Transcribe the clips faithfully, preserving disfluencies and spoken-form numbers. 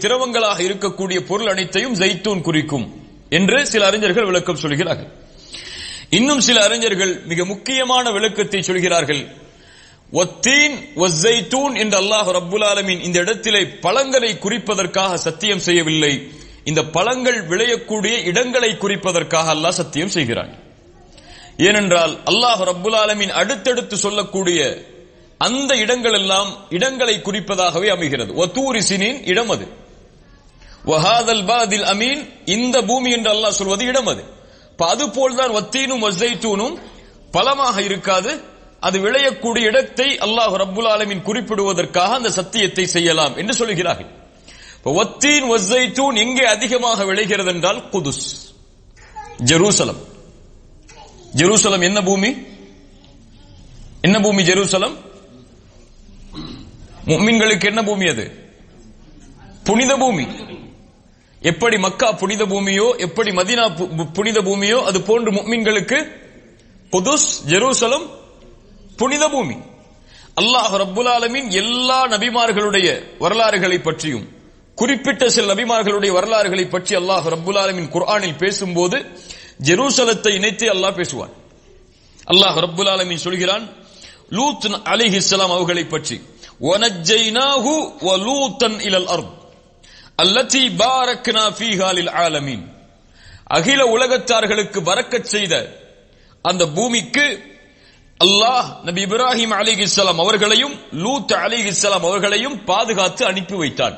திரவங்களாக இருக்கக்கூடிய பொருள் அனைத்தையும் ஜைத்தூன் குறிக்கும் என்று சில அறிஞர்கள் விளக்கம் சொல்கிறார்கள். இன்னும் சில அறிஞர்கள் மிக முக்கியமான விளக்கத்தை சொல்கிறார்கள். வத்தீன் வஸ்ஸைத்தூன் என்று அல்லாஹ் ரப்புல் ஆலமீன் இந்த இடத்திலே பழங்களை குறிப்பதற்காக சத்தியம் செய்யவில்லை, இந்த பழங்கள் விளையக்கூடிய இடங்களை குறிப்பதற்காக அல்லாஹ் சத்தியம் செய்கிறான். ஏனென்றால் அல்லாஹ் ரப்புல் ஆலமீன் அடுத்தடுத்து சொல்லக்கூடிய அந்த இடங்கள் எல்லாம் இடங்களை குறிப்பதாகவே அமைகிறது. வதூரி சினீன் இடம் அது, வஹாதல் பாதில் அமீன் இந்த பூமி என்று அல்லாஹ் சொல்வது இடம் அது. அதுபோல்தான் வத்தீனும் வஸ்ஸைத்தூனும் பழமாக இருக்காது, அது விளையக்கூடிய இடத்தை அல்லாஹ் ரப்புல் ஆலமீன் குறிப்பிடுவதற்காக அந்த சத்தியத்தை செய்யலாம் என்று சொல்கிறார்கள். வத்தீன் வஸ்ஸைத்தூன் எங்கே அதிகமாக விளைகிறது என்றால் குதுஸ், ஜெருசலம். ஜெருசலம் என்ன பூமி? என்ன பூமி ஜெருசலம்? முஃமின்களுக்கு என்ன பூமி அது? புனித பூமி. எப்படி மக்கா புனித பூமியோ, எப்படி மதீனா புனித பூமியோ, அது போன்று முஃமின்களுக்கு குதுஸ் ஜெருசலம் புனித பூமி. அல்லாஹ் ரப்புல் ஆலமீன் எல்லா நபிமார்களுடைய வரலாறுகளை பற்றியும் குறிப்பிட்ட சில நபிமார்களுடைய வரலாறுகளை பற்றி அல்லாஹ் ரப்புல் ஆலமீன் குர்ஆனில் பேசும்போது ஜெருசலத்தை இணைத்து அல்லாஹ் பேசுவான். அல்லாஹ் ரப்புல் ஆலமீன் சொல்கிறான் லூத் அலைஹிஸ்ஸலாம் அவர்களை பற்றி, வனஜ்ஜைனாஹு வலூத்தன் இலல் அர்த் அல்லதி பாரக்னா ஃபீஹா லில் ஆலமீன். அகில உலகத்தார்களுக்கு பரக்கத் செய்த அந்த பூமிக்கு அல்லாஹ் நபி இப்ராஹிம் அலைஹிஸ்ஸலாம் அவர்களையும் லூத் அலைஹிஸ்ஸலாம் அவர்களையும் பாதுகாத்து அனுப்பி வைத்தான்.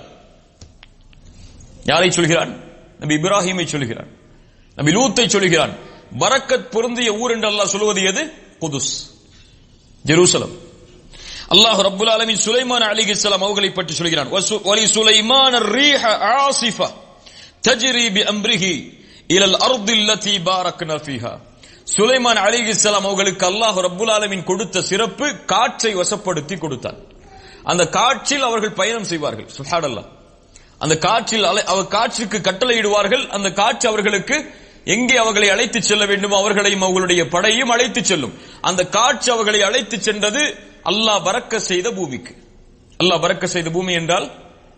யாரை சொல்கிறான்? நபி இப்ராஹிமை சொல்கிறான், நபி லூத்தை சொல்கிறான். பரக்கத் பொருந்திய ஊர் என்று அல்லாஹ் சொல்வது எது? குதுஸ், ஜெருசலம். அல்லாஹ் ரப்புல் ஆலமீன் சுலைமான் அலைஹிஸ்ஸலாம் அவர்களை பற்றி சொல்கிறான், வலி சுலைமான الريح عاصفة تجري بأمره إلى الأرض التي باركنا فيها. சுலைமான் அலைஹிஸ்ஸலாம் அவர்களுக்கு அல்லாஹ் ரப்புல் ஆலமீன் கொடுத்த சிறப்பு காற்றை வசப்படுத்தி கொடுத்தான். அந்த காற்றில் அவர்கள் பயணம் செய்வார்கள். சுப்ஹானல்லாஹ். அந்த காற்றில் அவர் காற்றுக்கு கட்டளையிடுவார்கள். அந்த காற்று அவர்களுக்கு எங்கே அவர்களை அழைத்து செல்ல வேண்டுமோ அவர்களையும் அவர்களுடைய படையும் அழைத்து செல்லும். அந்த காற்று அவர்களை அழைத்து சென்றது அல்லாஹ் பரக்க செய்த பூமிக்கு. அல்லாஹ் பரக்க செய்த பூமி என்றால்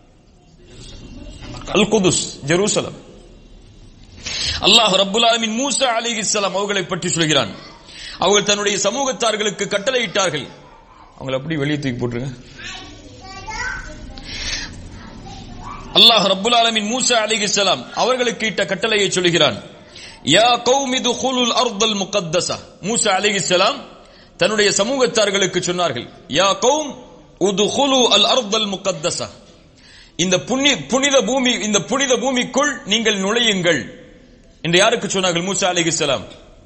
அல் குதுஸ், ஜெருசலம். அல்லாஹ் ரப்புல் ஆலமீன் மூசா அலைஹிஸ்ஸலாம் அவர்களை பற்றி சொல்கிறான், அவர்கள் தன்னுடைய சமூகத்தார்களுக்கு கட்டளையிட்டார்கள். அவங்களை அப்படி வெளியே தூக்கி போட்டுருங்க. அல்லாஹ் ரப்புல் ஆலமீன் மூசா அலைஹிஸ்ஸலாம் அவர்களுக்கு இட்ட கட்டளையை சொல்கிறான், யா கௌமி துகுலுல் அர்தல் முகத்தஸா. மூசா அலைஹிஸ்ஸலாம் தன்னுடைய சமூகத்தார்களுக்கு சொன்னார்கள், யா கௌம் உதுகுலு அல் அர்தல் முகத்தஸா, இந்த புனித பூமி, இந்த புனித பூமிக்குள் நீங்கள் நுழையுங்கள் என்று யாருக்கு சொன்னார்கள்? மூசா அலைஹிஸ்ஸலாம்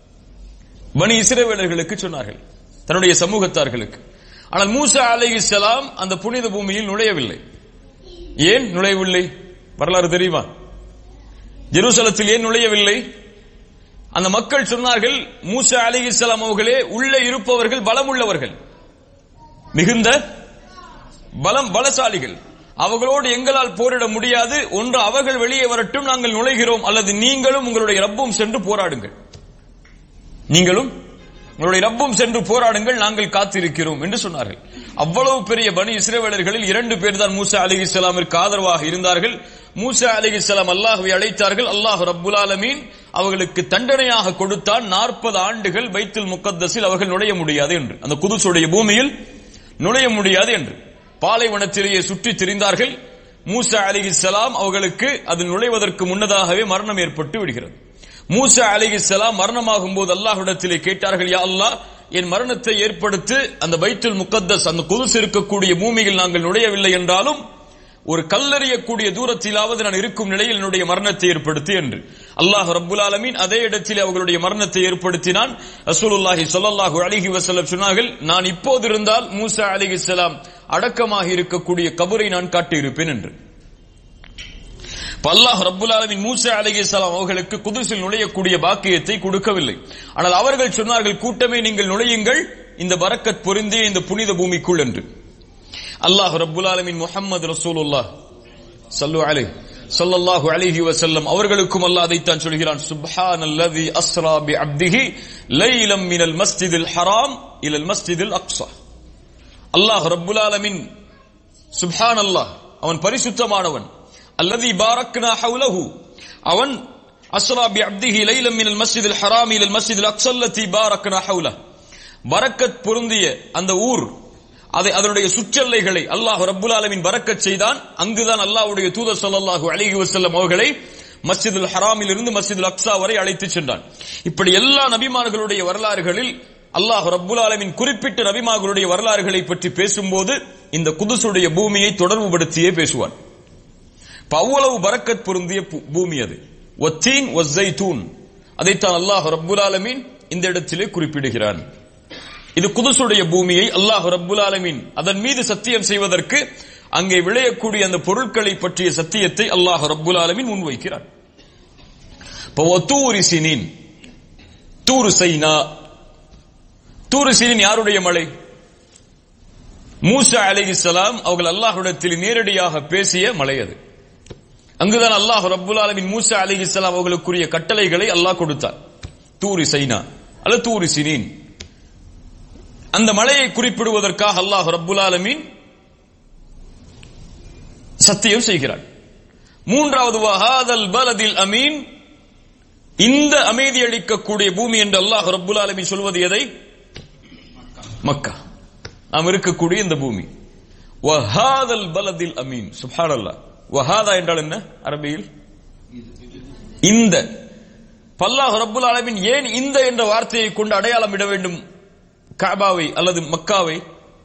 பனி இஸ்ரவேலர்களுக்கு சொன்னார்கள், தன்னுடைய சமூகத்தார்களுக்கு. ஆனால் மூசா அலைஹிஸ்ஸலாம் அந்த புனித பூமியில் நுழையவில்லை. ஏன் நுழையவில்லை? வரலாறு தெரியுமா? ஜெருசலத்தில் ஏன் நுழையவில்லை? அந்த மக்கள் சொன்னார்கள், மூசா அலைஹிஸ்ஸலாம் அவர்களே உள்ளே இருப்பவர்கள் பலம் உள்ளவர்கள், மிகுந்த பலம் பலசாலிகள், அவர்களோடு எங்களால் போரிட முடியாது. ஒன்று அவர்கள் வெளியே வரட்டும், நாங்கள் நுழைகிறோம், அல்லது நீங்களும் உங்களுடைய ரப்பும் சென்று போராடுங்கள், நீங்களும் உங்களுடைய ரப்பும் சென்று போராடுங்கள், நாங்கள் காத்திருக்கிறோம் என்று சொன்னார்கள். அவ்வளவு பெரிய பனி இஸ்ரவேலர்களில் இரண்டு பேர் தான் மூசா அலைஹிஸ்ஸலாமிற்கு ஆதரவாக இருந்தார்கள். மூசா அலைஹிஸ்ஸலாம் அல்லாஹ்வை அழைத்தார்கள். அல்லாஹ் ரப்புல் ஆலமீன் அவர்களுக்கு தண்டனையாக கொடுத்தான், நாற்பது ஆண்டுகள் பைத்துல் முகத்தஸில் அவர்கள் நுழைய முடியாது என்று, அந்த குதுஸுடைய பூமியில் நுழைய முடியாது என்று பாலைவனத்திலேயே சுற்றி திரிந்தார்கள். மூசா அலைஹிஸ்ஸலாம் அவர்களுக்கு அது நுழைவதற்கு முன்னதாகவே மரணம் ஏற்பட்டு விடுகிறது. மூசா அலைஹிஸ்ஸலாம் மரணமாகும் போது அல்லாஹ்விடத்திலே கேட்டார்கள், யா அல்லாஹ், என் மரணத்தை ஏற்படுத்து, அந்த பைத்துல் முகத்தஸ் அந்த குதுஸ் இருக்கக்கூடிய பூமியில் நாங்கள் நுழையவில்லை என்றாலும் ஒரு கல்லறியக்கூடிய தூரத்திலாவது நான் இருக்கும் நிலையில் என்னுடைய மரணத்தை ஏற்படுத்தி என்று. அல்லாஹ் ரப்புல் ஆலமீன் அதே இடத்தில் அவர்களுடைய மரணத்தை ஏற்படுத்தினான். ரசூலுல்லாஹி ஸல்லல்லாஹு அலைஹி வஸல்லம் சொன்னார்கள், நான் இப்போது இருந்தால் மூசா அலைஹிஸ்ஸலாம் அடக்கமாக இருக்கக்கூடிய கபரை நான் காட்டியிருப்பேன் என்று. அல்லாஹ் ரப்புல் ஆலமீன் மூசா அலைஹிஸ்ஸலாம் அவர்களுக்கு குதுஸில் நுழையக்கூடிய பாக்கியத்தை கொடுக்கவில்லை. ஆனால் அவர்கள் சொன்னார்கள், கூட்டமே நீங்கள் நுழையுங்கள் இந்த பரக்கத் பொருந்திய இந்த புனித பூமிக்குள் என்று. அல்லாஹ் ரப்புல் ஆலமீன் முஹம்மது ரசூலுல்லாஹ் ஸல்லல்லாஹு அலைஹி ஸல்லல்லாஹு அலைஹி வஸல்லம் அவர்களுக்கும் அல்லாஹ் அதைத்தான் சொல்கிறான், சுப்ஹானல்லதி அஸ்ரா பி அப்திஹி லைலம் மினல் மஸ்ஜிதில் ஹராம் இலல் மஸ்ஜிதில் அக்ஸா. அல்லாஹ் ரப்புல் ஆலமீன் சுப்ஹானல்லாஹ், அவன் பரிசுத்தமானவன், அல்லதி பாரக்னா ஹவுலஹு, அவன் அஸ்ரா பி அப்திஹி லைலம் மினல் மஸ்ஜிதில் ஹராமி இலல் மஸ்ஜிதில் அக்ஸா அல்லதி பாரக்னா ஹவுலஹு, பரக்கத் பொருந்திய அந்த ஊர், அதை அதனுடைய சுற்றெல்லைகளை அல்லாஹ் ரப்புல் ஆலமீன் பரக்கத் செய்தான். அங்குதான் அல்லாஹ்வுடைய தூதர் ஸல்லல்லாஹு அலைஹி வஸல்லம் அவர்களை மஸ்ஜிதுல் ஹராமில் இருந்து மஸ்ஜிதுல் அக்ஸா வரை அழைத்து சென்றான். இப்படி எல்லா நபிமார்களுடைய வரலாறுகளில் அல்லாஹ் ரப்புல் ஆலமீன் குறிப்பிட்ட நபிமார்களுடைய வரலாறுகளை பற்றி பேசும்போது இந்த குதுசுடைய பூமியை தொடர்புபடுத்தியே பேசுவான். அவ்வளவு பரக்கத் பொருந்திய பூமி அது. வத்தீன் வஸ்ஸைத்தூன், அதைத்தான் அல்லாஹ் ரப்புல் ஆலமீன் இந்த இடத்திலே குறிப்பிடுகிறான். இது குதுசுடைய பூமியை அல்லாஹ் ரப்புல் ஆலமீன் அதன் மீது சத்தியம் செய்வதற்கு அங்கே விளையக்கூடிய அந்த பொருட்களை பற்றிய சத்தியத்தை அல்லாஹ் ரப்புல் ஆலமீன் முன்வைக்கிறான். தூரு சினீன், தூரு சைனா. தூரு சினீன் யாருடைய மலை? மூசா அலைஹிஸ்ஸலாம் அவர்கள் அல்லாஹ்விடத்தில் நேரடியாக பேசிய மலை அது. அங்குதான் அல்லாஹ் ரப்புல் ஆலமீன் மூசா அலைஹிஸ்ஸலாம் அவர்களுக்குரிய கட்டளைகளை அல்லாஹ் கொடுத்தார். தூரு சைனா அல்ல தூரு சினீன். அந்த மலையை குறிப்பிடுவதற்காக அல்லாஹ் ரப்புல் ஆலமீன் சத்தியம் செய்கிறார். மூன்றாவது வஹாதல் பலதில் அமீன், இந்த அமைதி அளிக்கக்கூடிய பூமி என்று அல்லாஹ் ரப்புல் ஆலமீன் சொல்வது எதை? மக்கா, நாம் இருக்கக்கூடிய இந்த பூமி. வஹாதல் பலதில் அமீன். சுப்ஹானல்லாஹ். வஹாதா என்றால் என்ன அரபியில்? இந்த. அல்லாஹ் ரப்புல் ஆலமீன் ஏன் இந்த என்ற வார்த்தையை கொண்டு அடையாளம் இட வேண்டும் கஅபாவை அல்லது மக்காவை?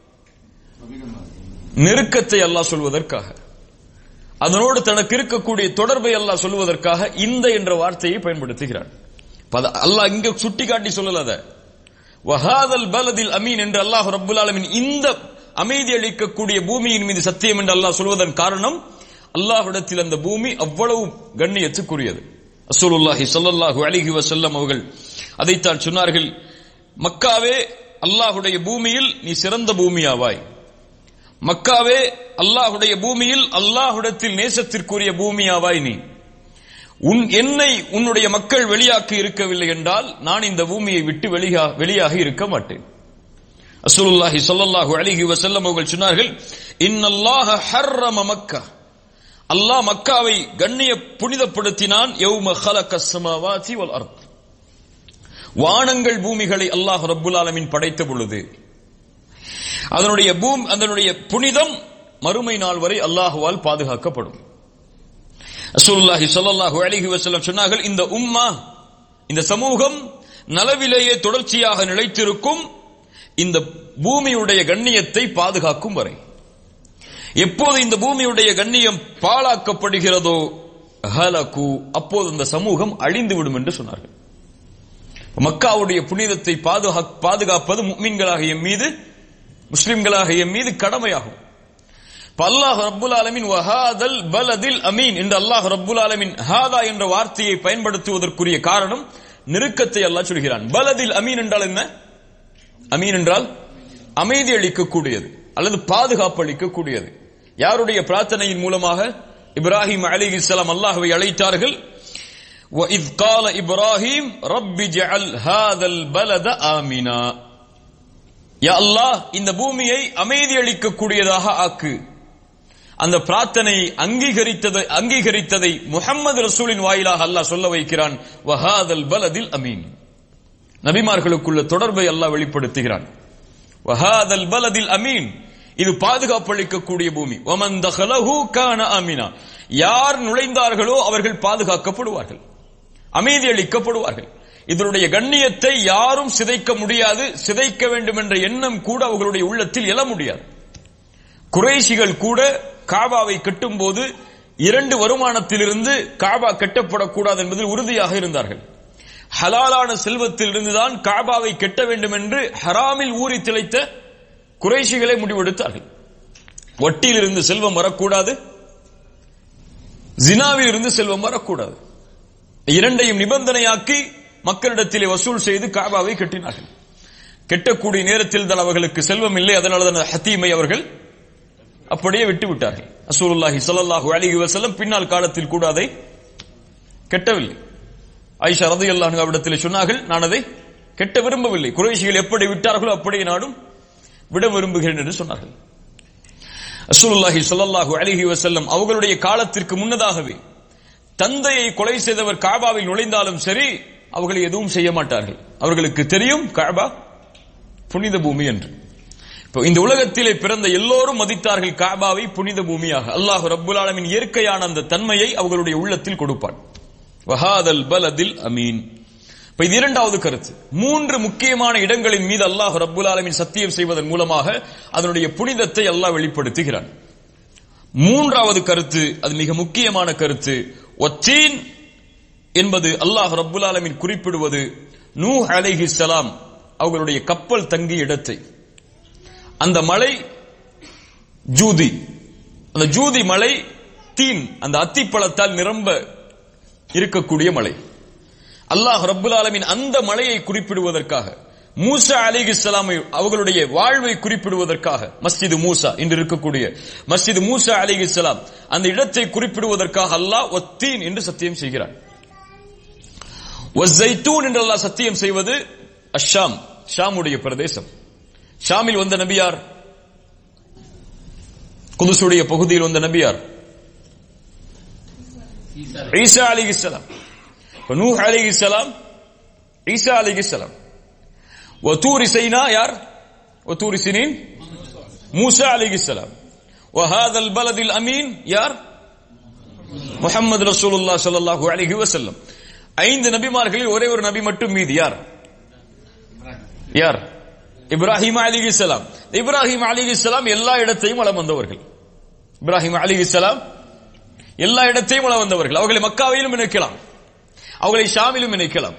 நெருக்கத்தை அல்லாஹ் சொல்வதற்காக, அதனோடு தனக்கு இருக்கக்கூடிய தொடர்பை அல்லாஹ் சொல்வதற்காக இந்த என்ற வார்த்தையை பயன்படுத்துகிறார். அல்லாஹ் இங்க சுட்டிக்காட்டி சொல்லல. வஹாதல் பலதில் அமீன் என்று அல்லாஹ் ரப்புல் ஆலமீன் இந்த அமைதி அளிக்கக்கூடிய பூமியின் மீது சத்தியம் என்று அல்லாஹ் சொல்வதன் காரணம், அல்லாஹ்விடத்தில் அந்த பூமி அவ்வளவு கண்ணியத்துக்குரியது. ரசூலுல்லாஹி ஸல்லல்லாஹு அலைஹி வஸல்லம் அவர்கள் அதைத்தான் சொன்னார்கள், மக்காவே அல்லாஹ்வுடைய பூமியில் நீ சிறந்த பூமியாவாய். மக்காவே அல்லாஹ்வுடைய பூமியில் அல்லாஹ்விடத்தில் நேசத்திற்குரிய பூமியாவாய். நீ உன் என்னை உன்னுடைய மக்கள் வெளியாக்கி இருக்கவில்லை என்றால் நான் இந்த பூமியை விட்டு வெளியாக இருக்க மாட்டேன். ரசூலுல்லாஹி ஸல்லல்லாஹு அலைஹி வஸல்லம் அவர்கள் சொன்னார்கள், இன்னல்லாஹ ஹர்ரம மக்கா, அல்லாஹ் மக்காவை கண்ணிய புனிதப்படுத்தினான். யௌம ஹலகஸ் ஸமாவாதி வல் அர்த், வானங்கள் பூமிகளை அல்லாஹ் ரப்புல் ஆலமீன் படைத்த பொழுது அதனுடைய பூமி அதனுடைய புனிதம் மறுமை நாள் வரை அல்லாஹ்வால் பாதுகாக்கப்படும். ரசூலுல்லாஹி ஸல்லல்லாஹு அலைஹி வஸல்லம் சொன்னார்கள், இந்த உம்மா, இந்த சமூகம் நலவிலேயே தொடர்ச்சியாக நிலைத்திருக்கும் இந்த பூமியுடைய கண்ணியத்தை பாதுகாக்கும் வரை. எப்போது இந்த பூமியுடைய கண்ணியம் பாழாக்கப்படுகிறதோ ஹலகு, அப்போது இந்த சமூகம் அழிந்துவிடும் என்று சொன்னார்கள். மக்காவுடைய புனிதத்தை பாதுகாப்பது முஃமின்களாக எம் மீது, முஸ்லிம்களாக எம் மீது கடமையாகும். அல்லாஹ் ரப்புல் ஆலமீன் வஹாதல் பலதில் அமீன் என்று அல்லாஹ் ரப்புல் ஆலமீன் ஹாதா என்ற வார்த்தையை பயன்படுத்துவதற்குரிய காரணம் நெருக்கத்தை அல்லாஹ் சொல்கிறான். பலதில் அமீன் என்றால் என்ன? அமீன் என்றால் அமைதி அளிக்கக்கூடியது அல்லது பாதுகாப்பு அளிக்கக்கூடியது. யாருடைய பிரார்த்தனையின் மூலமாக? இப்ராஹிம் அலைஹிஸ்ஸலாம் அல்லாஹ்வை அழைத்தார்கள். وَإِذْ قَالَ إِبْرَاهِيمُ رَبِّ اجْعَلْ هَذَا الْبَلَدَ آمِنًا, யா அல்லாஹ் இந்த பூமியை அமைதி அளிக்கக்கூடியதாக ஆக்கு. அந்த பிரார்த்தனை அங்கீகரித்ததை அங்கீகரித்ததை முஹம்மது ரசூலின் வாயிலாக அல்லாஹ் சொல்ல வைக்கிறான். வஹாதல் பலதில் அமீன், நபிமார்களுக்குள்ள தொடர்பை அல்லாஹ் வெளிப்படுத்துகிறான். வஹாதல் பலதில் அமீன், இது பாதுகாப்பு அளிக்கக்கூடிய பூமி. வமன் தஹலஹு கான ஆமினா, யார் நுழைந்தார்களோ அவர்கள் பாதுகாக்கப்படுவார்கள், அமைதி அளிக்கப்படுவார்கள். இதனுடைய கண்ணியத்தை யாரும் சிதைக்க முடியாது. சிதைக்க வேண்டும் என்ற எண்ணம் கூட அவர்களுடைய உள்ளத்தில் எழ முடியாது. குறைஷிகள் கூட காபாவை கட்டும் போது இரண்டு வருமானத்திலிருந்து காபா கட்டப்படக்கூடாது என்பதில் உறுதியாக இருந்தார்கள். ஹலாலான செல்வத்தில் இருந்துதான் காபாவை கட்ட வேண்டும் என்று ஹராமில் ஊறி திளைத்த குறைஷிகளை முடிவெடுத்தார்கள். வட்டியில் இருந்து செல்வம் வரக்கூடாது, ஜினாவில் இருந்து செல்வம் வரக்கூடாது. இரண்டையும் நிபந்தனையாக்கி மக்களிடத்திலே வசூல் செய்து காபாவை கட்டினார்கள். கெட்டக்கூடிய நேரத்தில் தான் அவர்களுக்கு செல்வம் இல்லை. அதனால்தான் ஹத்தீமை அவர்கள் அப்படியே விட்டு விட்டார்கள். ரசூலுல்லாஹி ஸல்லல்லாஹு அலைஹி வஸல்லம் பின்னால் காலத்தில் கூட அதை கெட்டவில்லை. ஆயிஷா ரலியல்லாஹு அன்ஹா இடத்திலே சொன்னார்கள், நான் அதை கெட்ட விரும்பவில்லை, குறைஷிகள் எப்படி விட்டார்களோ அப்படியே நானும் விட விரும்புகிறேன் என்று சொன்னார்கள். ரசூலுல்லாஹி ஸல்லல்லாஹு அலைஹி வஸல்லம் அவர்களுடைய காலத்திற்கு முன்னதாகவே தந்தையை கொலை செய்தவர் காபாவில் நுழைந்தாலும் சரி அவர்கள் எதுவும் செய்ய மாட்டார்கள். அவர்களுக்கு தெரியும் காபா புனித பூமி என்று. இப்போ இந்த உலகத்திலே பிறந்த எல்லோரும் மதித்தார்கள் காபாவை புனித பூமியாக. அல்லாஹ் ரப்புல் ஆலமீன் இயற்கையான அந்த தன்மையை அவர்களுடைய உள்ளத்தில் கொடுப்பான். வஹாதல் பலதில் அமீன். இப்ப இது இரண்டாவது கருத்து. மூன்று முக்கியமான இடங்களின் மீது அல்லாஹ் ரப்புல் ஆலமீன் சத்தியம் செய்வதன் மூலமாக அதனுடைய புனிதத்தை அல்லாஹ் வெளிப்படுத்துகிறான். மூன்றாவது கருத்து, அது மிக முக்கியமான கருத்து. வத்தீன் என்பது அல்லாஹ் ரப்புல் ஆலமீன் குறிப்பிடுவது நூஹ் அலைஹிஸ்ஸலாம் அவர்களுடைய கப்பல் தங்கிய இடத்தை. அந்த மலை ஜூதி, அந்த ஜூதி மலை தீன், அந்த அத்திப்பழத்தால் நிரம்ப இருக்கக்கூடிய மலை. அல்லாஹ் ரப்புல் ஆலமீன் அந்த மலையை குறிப்பிடுவதற்காக, மூசா அலைஹிஸ்ஸலாம் அவர்களுடைய வாழ்வை குறிப்பிடுவதற்காக, மஸ்ஜித் மூசா இன்று இருக்கக்கூடிய மஸ்ஜித் மூசா அலைஹிஸ்ஸலாம் அந்த இடத்தை குறிப்பிடுவதற்காக அல்லாஹ் வத்தீன் என்று சத்தியம் செய்கிறான். வஸ்ஸைத்தூன் என்று அல்லாஹ் சத்தியம் செய்வது அஷாம், ஷாமுடைய பிரதேசம். ஷாமில் வந்த நபியார், குதுசுடைய பகுதியில் வந்த நபியார் ஈசா அலைஹிஸ்ஸலாம். நூஹ் அலைஹிஸ்ஸலாம், ஈசா அலைஹிஸ்ஸலாம். வதூர் சைனா யார்? வதூர் சினீன் மூசா அலைஹிஸ்ஸலாம். வஹாதல் பலதில் அமீன் யார்? முஹம்மது ரசூலுல்லாஹ் ஸல்லல்லாஹு அலைஹி வஸல்லம். ஐந்து நபிமார்களில் ஒரே ஒரு நபி மட்டும் மீதி. யார்? யார்? இப்ராஹிம் அலைஹிஸ்ஸலாம். இப்ராஹிம் அலைஹிஸ்ஸலாம் எல்லா இடத்தையும் வலம் வந்தவர்கள். இப்ராஹிம் அலைஹிஸ்ஸலாம் எல்லா இடத்தையும் வலம் வந்தவர்கள். அவர்களை மக்காவிலும் இணைக்கலாம், அவர்களை ஷாமிலும் இணைக்கலாம்.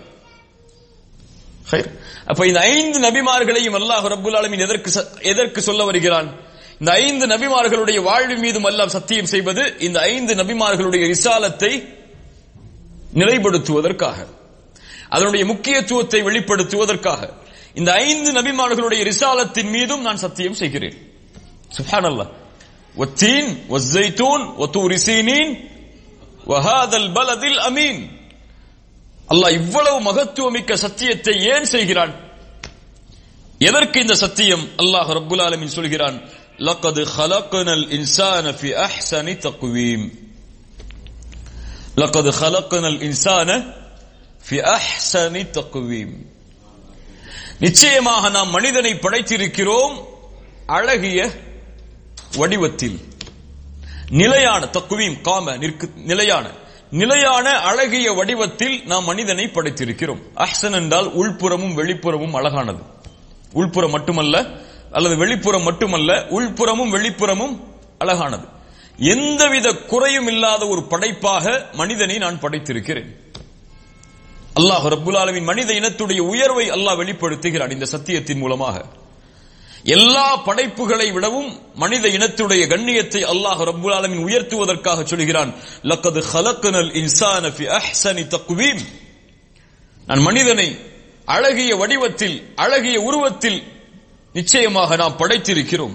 அப்ப இந்த ஐந்து நபிமார்களையும் அல்லாஹ் ரப்புல் ஆலமீன் எதற்கு எதற்கு சொல்ல வருகிறான்? இந்த ஐந்து நபிமார்களுடைய வாழ்வு மீதும் அல்லாஹ் சத்தியம் செய்வது இந்த ஐந்து நபிமார்களுடைய ரிசாலத்தை நிலைப்படுத்துவதற்காக, அதனுடைய முக்கியத்துவத்தை வெளிப்படுத்துவதற்காக. இந்த ஐந்து நபிமார்களுடைய ரிசாலத்தின் மீதும் நான் சத்தியம் செய்கிறேன். சுப்ஹானல்லாஹ். வத்தீன் வஸ்ஸைத்தூன் வதூர் சீனீன் வஹாதல் பலதில் அமீன். அல்லாஹ் இவ்வளவு மகத்துவமிக்க சத்தியத்தை ஏன் செய்கிறான்? எதற்கு இந்த சத்தியம்? அல்லாஹ் ரப்புல் ஆலமீன் சொல்கிறான், லக்கத் ஹலக்னல் இன்சான ஃபி அஹ்ஸனி தக்வீம். லக்கத் ஹலக்னல் இன்சான ஃபி அஹ்ஸனி தக்வீம். நிச்சயமாக நாம் மனிதனை படைத்திருக்கிறோம் அழகிய வடிவத்தில். நிலையான தக்வீம், காம நிலையான நிலையான அழகிய வடிவத்தில் நாம் மனிதனை படைத்திருக்கிறோம். அஹ்சன் என்றால் உள்புறமும் வெளிப்புறமும் அழகானது. உள்புறம் மட்டுமல்ல, அல்லது வெளிப்புறம் மட்டுமல்ல, உள்புறமும் வெளிப்புறமும் அழகானது. எந்தவித குறையும் இல்லாத ஒரு படைப்பாக மனிதனை நான் படைத்திருக்கிறேன். அல்லாஹ் ரப்புல் ஆலமீன் மனித இனத்துடைய உயர்வை அல்லாஹ் வெளிப்படுத்துகிறான் இந்த சத்தியத்தின் மூலமாக. எல்லா படைப்புகளை விடவும் மனித இனத்துடைய கண்ணியத்தை அல்லாஹ் ரப்புல் ஆலமீன் உயர்த்துவதற்காக சொல்கிறான், லக்கத் ஹலக்னல் இன்சான ஃபி அஹ்ஸனி தக்வீம். நான் மனிதனை அழகிய வடிவத்தில், அழகிய உருவத்தில் நிச்சயமாக நாம் படைத்திருக்கிறோம்.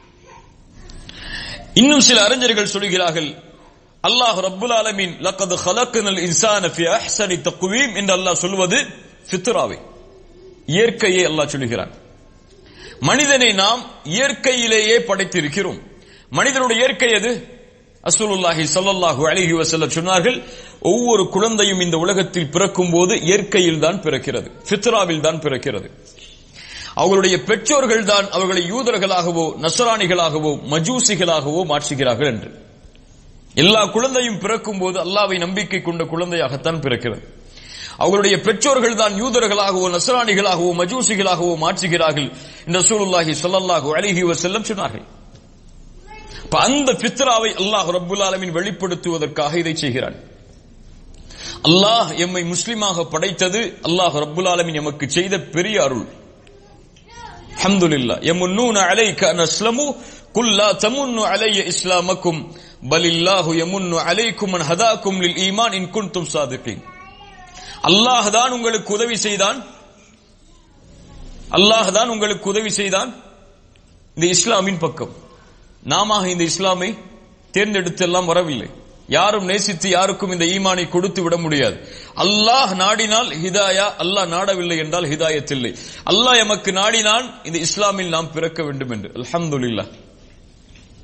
இன்னும் சில அறிஞர்கள் சொல்கிறார்கள், அல்லாஹ் ரப்புல் ஆலமீன் லக்கத் ஹலக்னல் இன்சான ஃபி அஹ்ஸனி தக்வீம் என்று அல்லாஹ் சொல்வது ஃபித்ராவை, இயற்கையை அல்லாஹ் சொல்கிறான். மனிதனை நாம் இயற்கையிலேயே படைத்திருக்கிறோம். மனிதனுடைய இயற்கை எது? ரசூலுல்லாஹி ஸல்லல்லாஹு அலைஹி வஸல்லம் சொன்னார்கள், ஒவ்வொரு குழந்தையும் இந்த உலகத்தில் பிறக்கும் போது இயற்கையில் தான் பிறக்கிறது, ஃபித்ராவில் தான் பிறக்கிறது. அவர்களுடைய பெற்றோர்கள் தான் அவர்களை யூதர்களாகவோ நஸ்ரானிகளாகவோ மஜூசிகளாகவோ மாற்றுகிறார்கள் என்று. எல்லா குழந்தையும் பிறக்கும் போது அல்லாஹ்வை நம்பிக்கை கொண்ட குழந்தையாகத்தான் பிறக்கிறது. அவர்களுடைய பெற்றோர்கள் தான் யூதர்களாகவோ நஸ்ரானிகளாகவோ மஜூசிகளாகவோ மாற்றுகிறார்கள் என்று ரசூலுல்லாஹி ஸல்லல்லாஹு அலைஹி வஸல்லம் சொன்னார்கள். அந்த ஃபித்ராவை அல்லாஹ் ரப்புல் ஆலமீன் வெளிப்படுத்துவதற்காக இதை செய்கிறான். அல்லாஹ் எம்மை முஸ்லிமாக படைத்தது அல்லாஹ் ரப்புல் ஆலமீன் எமக்கு செய்த பெரிய அருள். அல்ஹம்துலில்லாஹ். யமுன்னூன அலைக அன் அஸ்லமு குல் லா தமுன்னு அலைய இஸ்லாமக்கும் பலில்லாஹு யமுன்னு அலைக்கும் அன் ஹதாக்கும் லில் ஈமான் இன் குன்தும் சாதிகீன். அல்லாஹ் தான் உங்களுக்கு உதவி செய்தான், அல்லாஹ் தான் உங்களுக்கு உதவி செய்தான் இந்த இஸ்லாமின் பக்கம். நாம இந்த இஸ்லாமை தேர்ந்தெடுத்து எல்லாம் வரவில்லை. யாரும் நேசித்து யாருக்கும் இந்த ஈமானை கொடுத்து விட முடியாது. அல்லாஹ் நாடினால் ஹிதாயா, அல்லாஹ் நாடவில்லை என்றால் ஹிதாயத் இல்லை. அல்லாஹ் எமக்கு நாடினான் இந்த இஸ்லாமில் நாம் பிறக்க வேண்டும் என்று. அல்ஹம்துலில்லாஹ்.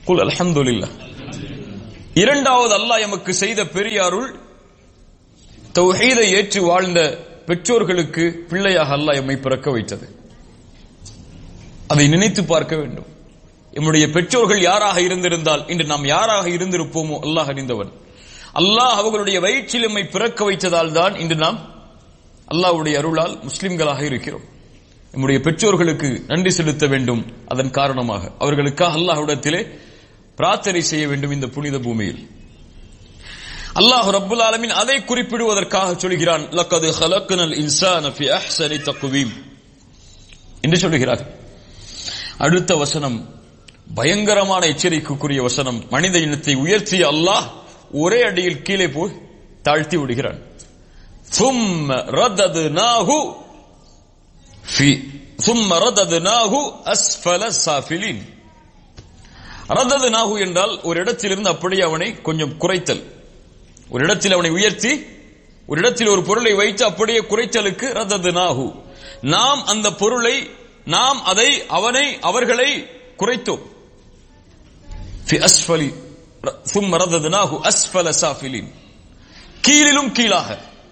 குல் அல்ஹம்துலில்லாஹ். இரண்டாவது அல்லாஹ் எமக்கு செய்த பெரிய அருள், தௌஹீதை ஏற்று வாழ்ந்த பெற்றோர்களுக்கு பிள்ளையாக அல்லாஹ் எம்மை பிறக்க வைத்தது. அதை நினைத்து பார்க்க வேண்டும். எம்முடைய பெற்றோர்கள் யாராக இருந்திருந்தால் இன்று நாம் யாராக இருந்திருப்போமோ அல்லாஹ் அறிந்தவன். அல்லாஹ் அவர்களுடைய வயிற்றில் எம்மை பிறக்க வைத்ததால் தான் இன்று நாம் அல்லாஹ்வுடைய அருளால் முஸ்லிம்களாக இருக்கிறோம். நம்முடைய பெற்றோர்களுக்கு நன்றி செலுத்த வேண்டும். அதன் காரணமாக அவர்களுக்காக அல்லாஹ்விடத்திலே பிரார்த்தனை செய்ய வேண்டும். இந்த புனித பூமியில் அல்லாஹ் ரப்புல் ஆலமீன் அதை குறிப்பிடுவதற்காக சொல்கிறான், லக்கது ஹலக்னல் இன்சான ஃபி அஹ்ஸனி தக்வீம் என்று சொல்கிறார். அடுத்த வசனம் பயங்கரமான எச்சரிக்கைக்குரிய வசனம். மனித இனத்தை உயர்த்திய அல்லாஹ் ஒரே அடியில் கீழே போய் தாழ்த்தி விடுகிறான். ثم رددناه في ثم رددناه اسفل السافلين. رددناه என்றால் ஒரு இடத்திலிருந்து அப்படியே அவனை கொஞ்சம் குறைத்தல். ஒரு இடத்தில் அவனை உயர்த்தி ஒரு இடத்தில் ஒரு பொருளை வைத்து அப்படியே குறைத்தலுக்கு ரததுனாஹு. நாம் அந்த பொருளை நாம் அதை அவனை அவர்களை குறைத்தோம். في اسفل ثم رددناه اسفل سافلين. கீழிலும் கீழாக.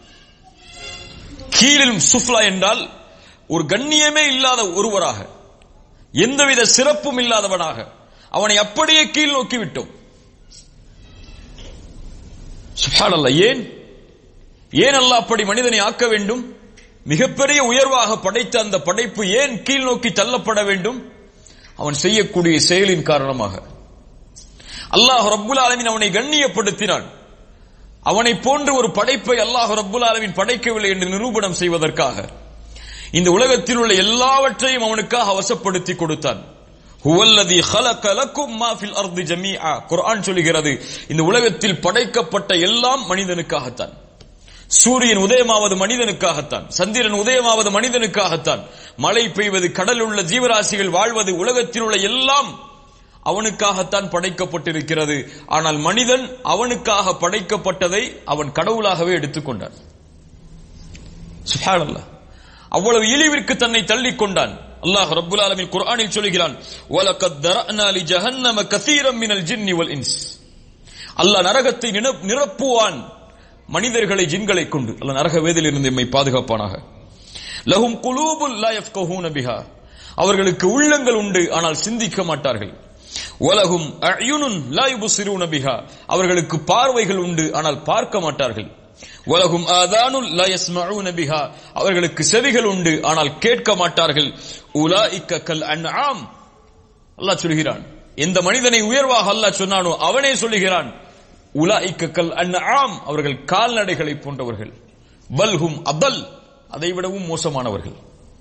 கீழிலும் சுஃப்லா என்றால் ஒரு கண்ணியமே இல்லாத ஒருவராக, எந்தவித சிறப்பும் இல்லாதவனாக அவனை அப்படியே கீழ் நோக்கி விட்டோம். சுப்ஹானல்லாஹ். ஏன் ஏன் அல்லாஹ் அப்படி மனிதனை ஆக்க வேண்டும்? மிகப்பெரிய உயர்வாக படைத்த அந்த படைப்பு ஏன் கீழ் நோக்கி தள்ளப்பட வேண்டும்? அவன் செய்யக்கூடிய செயலின் காரணமாக. அல்லாஹ் ரப்புல் ஆலமீன் அவனை கண்ணியப்படுத்தினான். அவனை போன்ற ஒரு படைப்பை அல்லாஹ் ரப்புல் ஆலமீன் படைக்கவில்லை என்று நிரூபணம் செய்வதற்காக இந்த உலகத்தில் உள்ள எல்லாவற்றையும் அவனுக்காக வசப்படுத்தி கொடுத்தான். ஹுவல்லதி خلق لكم ما في الارض جميعا. குர்ஆன் சொல்கிறது, இந்த உலகத்தில் படைக்கப்பட்ட எல்லாம் மனிதனுக்காகத்தான். சூரியன் உதயமாவது மனிதனுக்காகத்தான், சந்திரன் உதயமாவது மனிதனுக்காகத்தான், மழை பெய்வது, கடலில் உள்ள ஜீவராசிகள் வாழ்வது, உலகத்தில் உள்ள எல்லாம் அவனுக்காகத்தான் படைக்கப்பட்டிருக்கிறது. ஆனால் மனிதன் அவனுக்காக படைக்கப்பட்டதை அவன் கடவுளாகவே எடுத்துக்கொண்டான். சுப்ஹானல்லாஹ். அவ்வளவு இழிவிற்கு தன்னை தள்ளிக் கொண்டான். அல்லாஹ் ரப்புல் ஆலமீன் குர்ஆனில் சொல்கிறான், வலகத் தரஅனா லி ஜஹன்னம கஸீரம் மினல் ஜின்னி வல் இன்ஸ். அல்லாஹ் நரகத்தை நிரப்புவான் மனிதர்களை ஜின்களை கொண்டு. அல்லாஹ் நரக வேதிலிருந்து எம்மை பாதுகாப்பானாக. லஹும் குலூபுல் லா யஃப்கஹூன பிஹா. அவர்களுக்கு உள்ளங்கள் உண்டு ஆனால் சிந்திக்க மாட்டார்கள். வலஹும் அயுனுன் லா யுப்சிரூன பிஹா. அவர்களுக்கு பார்வைகள் உண்டு ஆனால் பார்க்க மாட்டார்கள். வலஹும் ஆதானுல் லா யஸ்மஊன பிஹா. அவர்களுக்கு செவிகள் உண்டு ஆனால் கேட்க மாட்டார்கள். உலாயிக கல் அன்ஆம். அல்லாஹ் சொல்கிறான், எந்த மனிதனை உயர்வாக அல்லாஹ் சொன்னானோ அவனே சொல்கிறான், உலாயிக கல் அன்ஆம். அவர்கள் கால்நடைகளை போன்றவர்கள். பல்ஹும் அதல். அதைவிடவும் மோசமானவர்கள்.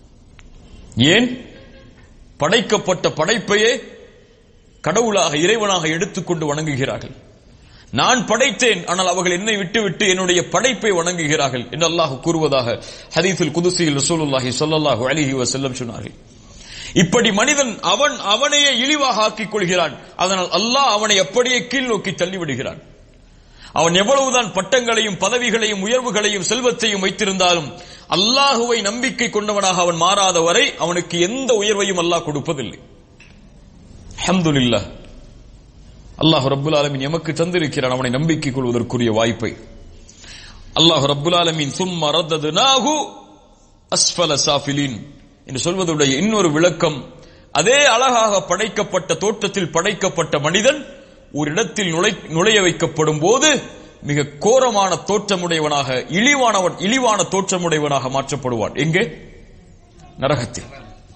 ஏன்? படைக்கப்பட்ட படைப்பையே கடவுளாக இறைவனாக எடுத்துக்கொண்டு வணங்குகிறார்கள். நான் படைத்தேன் ஆனால் அவர்கள் என்னை விட்டுவிட்டு என்னுடைய படைப்பை வணங்குகிறார்கள் என்று அல்லாஹ் கூறுவதாக ஹதீஸுல் குதுஸியில் ரசூலுல்லாஹி ஸல்லல்லாஹு அலைஹி வஸல்லம் சொன்னார்கள். இப்படி மனிதன் அவன் அவனையே இழிவாக ஆக்கிக் கொள்கிறான். அதனால் அல்லாஹ் அவனை அப்படியே கீழ் நோக்கி தள்ளிவிடுகிறான். அவன் எவ்வளவுதான் பட்டங்களையும் பதவிகளையும் உயர்வுகளையும் செல்வத்தையும் வைத்திருந்தாலும் அல்லாஹுவை நம்பிக்கை கொண்டவனாக அவன் மாறாத வரை அவனுக்கு எந்த உயர்வையும் அல்லாஹ் கொடுப்பதில்லை. அல்ஹம்துலில்லாஹ். அல்லாஹ் ரப்புல் ஆலமீன் எமக்கு தந்திருக்கிறான் அவனை நம்பிக்கை கொள்வதற்குரிய வாய்ப்பை. அல்லாஹ் ரப்புல் ஆலமீன் சும்ம ரததுனாஹு அஸ்ஃபல சாஃபிலின் என்று சொல்வதுடைய இன்னொரு விளக்கம், அதே அழகாக படைக்கப்பட்ட தோற்றத்தில் படைக்கப்பட்ட மனிதன் ஒரு இடத்தில் நுழைய வைக்கப்படும் போது மிக கோரமான தோற்றமுடையவனாக, இழிவானவன் இழிவான தோற்றமுடையவனாக மாற்றப்படுவான். எங்கே? நரகத்தில்.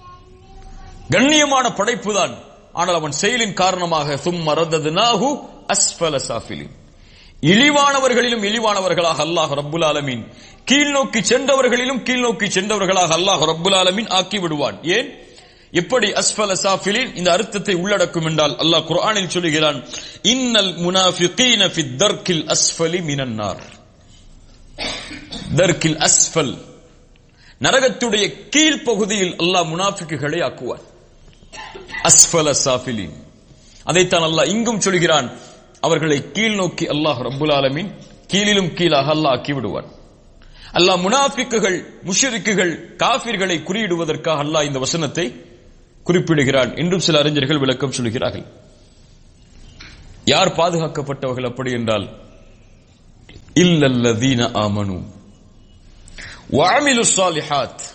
கண்ணியமான படைப்புதான், ஆனால் அவன் செயலின் காரணமாக சும்ம ரததுனாஹு அஸ்ஃபல சாஃபிலின். இழிவானவர்களிலும் இழிவானவர்களாக அல்லாஹ் ரப்புல் ஆலமீன், கீழ்நோக்கி சென்றவர்களிலும் கீழ்நோக்கி சென்றவர்களாக அல்லாஹ் ரப்புல் ஆலமீன் ஆக்கி விடுவான். ஏன்? எப்படி அஸ்ஃபல சாஃபிலின் இந்த அர்த்தத்தை உள்ளடக்கும் என்றால் அல்லாஹ் குர்ஆனில் சொல்கிறான், இன்னல் முனாஃபிகீன ஃபித் தர்கில் அஸ்ஃபலி மினன் நார். தர்கில் அஸ்ஃபல், நரகத்துடைய கீழ் பகுதியில் அல்லாஹ் முனாஃபிக்குகளை ஆக்குவான். அஸ்ஃபல சாஃபிலின். அதைத்தான் அல்லாஹ் இங்கும் சொல்கிறான், அவர்களை கீழ் நோக்கி அல்லாஹ் ரப்புல் ஆலமீன் கீழிலும் கீழாக அல்லாஹ் ஆக்கி விடுவான். அல்லாஹ் முனாஃபிக்குகள், முஷ்ரிக்குகள், காஃபிர்களை குறியிடுவதற்காக அல்லாஹ் இந்த வசனத்தை குறிப்பிடுகிறான் என்றும் சில அறிஞர்கள் விளக்கம் சொல்கிறார்கள். யார் பாதுகாக்கப்பட்டவர்கள் அப்படி என்றால் இல்லல்லதீன ஆமனு வஅமிலுஸ் ஸாலிஹாத்.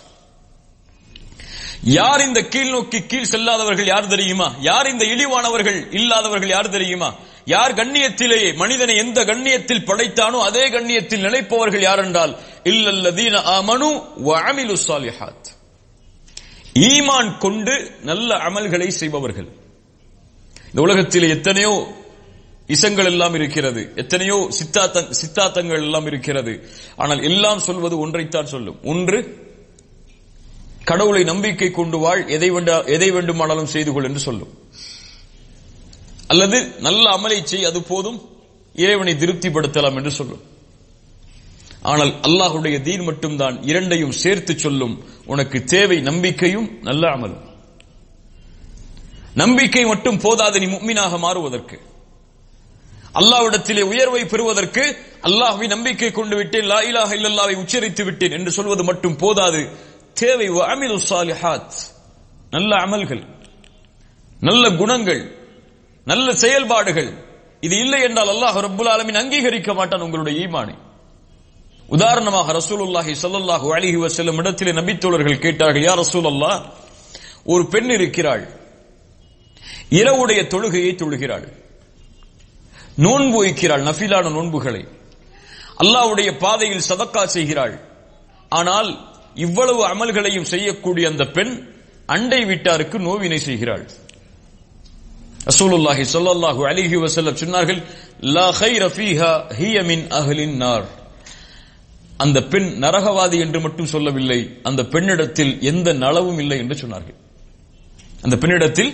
யார் இந்த கீழ் நோக்கி கீழ் செல்லாதவர்கள் யார் தெரியுமா? யார் இந்த இழிவானவர்கள் இல்லாதவர்கள் யார் தெரியுமா? யார் கண்ணியத்திலேயே மனிதனை எந்த கண்ணியத்தில் படைத்தானோ அதே கண்ணியத்தில் நிலைப்பவர்கள் யார் என்றால் இல்லல்லதீன ஆமனு வஅமிலுஸ் ஸாலிஹாத். ஈமான் கொண்டு நல்ல அமல்களை செய்பவர்கள். இந்த உலகத்தில் எத்தனையோ இசங்கள் எல்லாம் இருக்கிறது, எத்தனையோ சித்தாந்தங்கள் எல்லாம் இருக்கிறது. ஆனால் எல்லாம் சொல்வது ஒன்றைத்தான் சொல்லும். ஒன்று, கடவுளை நம்பிக்கை கொண்டு வாழ், எதை எதை வேண்டுமானாலும் செய்து கொள் என்று சொல்லும். அல்லது நல்ல அமலை செய், அது போதும், இறைவனை திருப்திப்படுத்தலாம் என்று சொல்லும். ஆனால் அல்லாஹுடைய தீன் மட்டும்தான் இரண்டையும் சேர்த்து சொல்லும். உனக்கு தேவை நம்பிக்கையும் நல்ல அமலும். நம்பிக்கை மட்டும் போதாது நீ முஃமினாக மாறுவதற்கு, அல்லாஹ்விடத்திலே உயர்வை பெறுவதற்கு. அல்லாஹ்வை நம்பிக்கை கொண்டு விட்டேன், லா இலாஹ இல்லல்லாஹ்வை உச்சரித்து விட்டேன் என்று சொல்வது மட்டும் போதாது. தேவை வஅமிலுஸ் ஸாலிஹாத், நல்ல அமல்கள், நல்ல குணங்கள், நல்ல செயல்பாடுகள். இது இல்லை என்றால் அல்லாஹ் ரப்புல் ஆலமீன் அங்கீகரிக்க மாட்டான் உங்களுடைய ஈமானை. உதாரணமாக ரசூலுல்லாஹி ஸல்லல்லாஹு அலைஹி வஸல்லம் இடத்திலே நபித்தோழர்கள் கேட்டார்கள், யா ரசூலல்லாஹ், ஒரு பெண் இருக்கிறாள், இரவுடைய தொழுகையை தொழுகிறாள், நோன்பு வைக்கிறாள், நஃபிலான நோன்புகளை, அல்லாஹ்வுடைய பாதையில் சதக்கா செய்கிறாள். ஆனால் இவ்வளவு அமல்களையும் செய்யக்கூடிய அந்த பெண் அண்டை வீட்டாருக்கு நோவினை செய்கிறாள். ரசூலுல்லாஹி ஸல்லல்லாஹு அலைஹி வஸல்லம் சொன்னார்கள், லா கைர ஃபீஹா ஹிய மின் அஹ்லின் நார். அந்த பெண் நரகவாதி என்று மட்டும் சொல்லவில்லை, அந்த பெண்ணிடத்தில் எந்த நலவும் இல்லை என்று சொன்னார்கள். அந்த பெண்ணிடத்தில்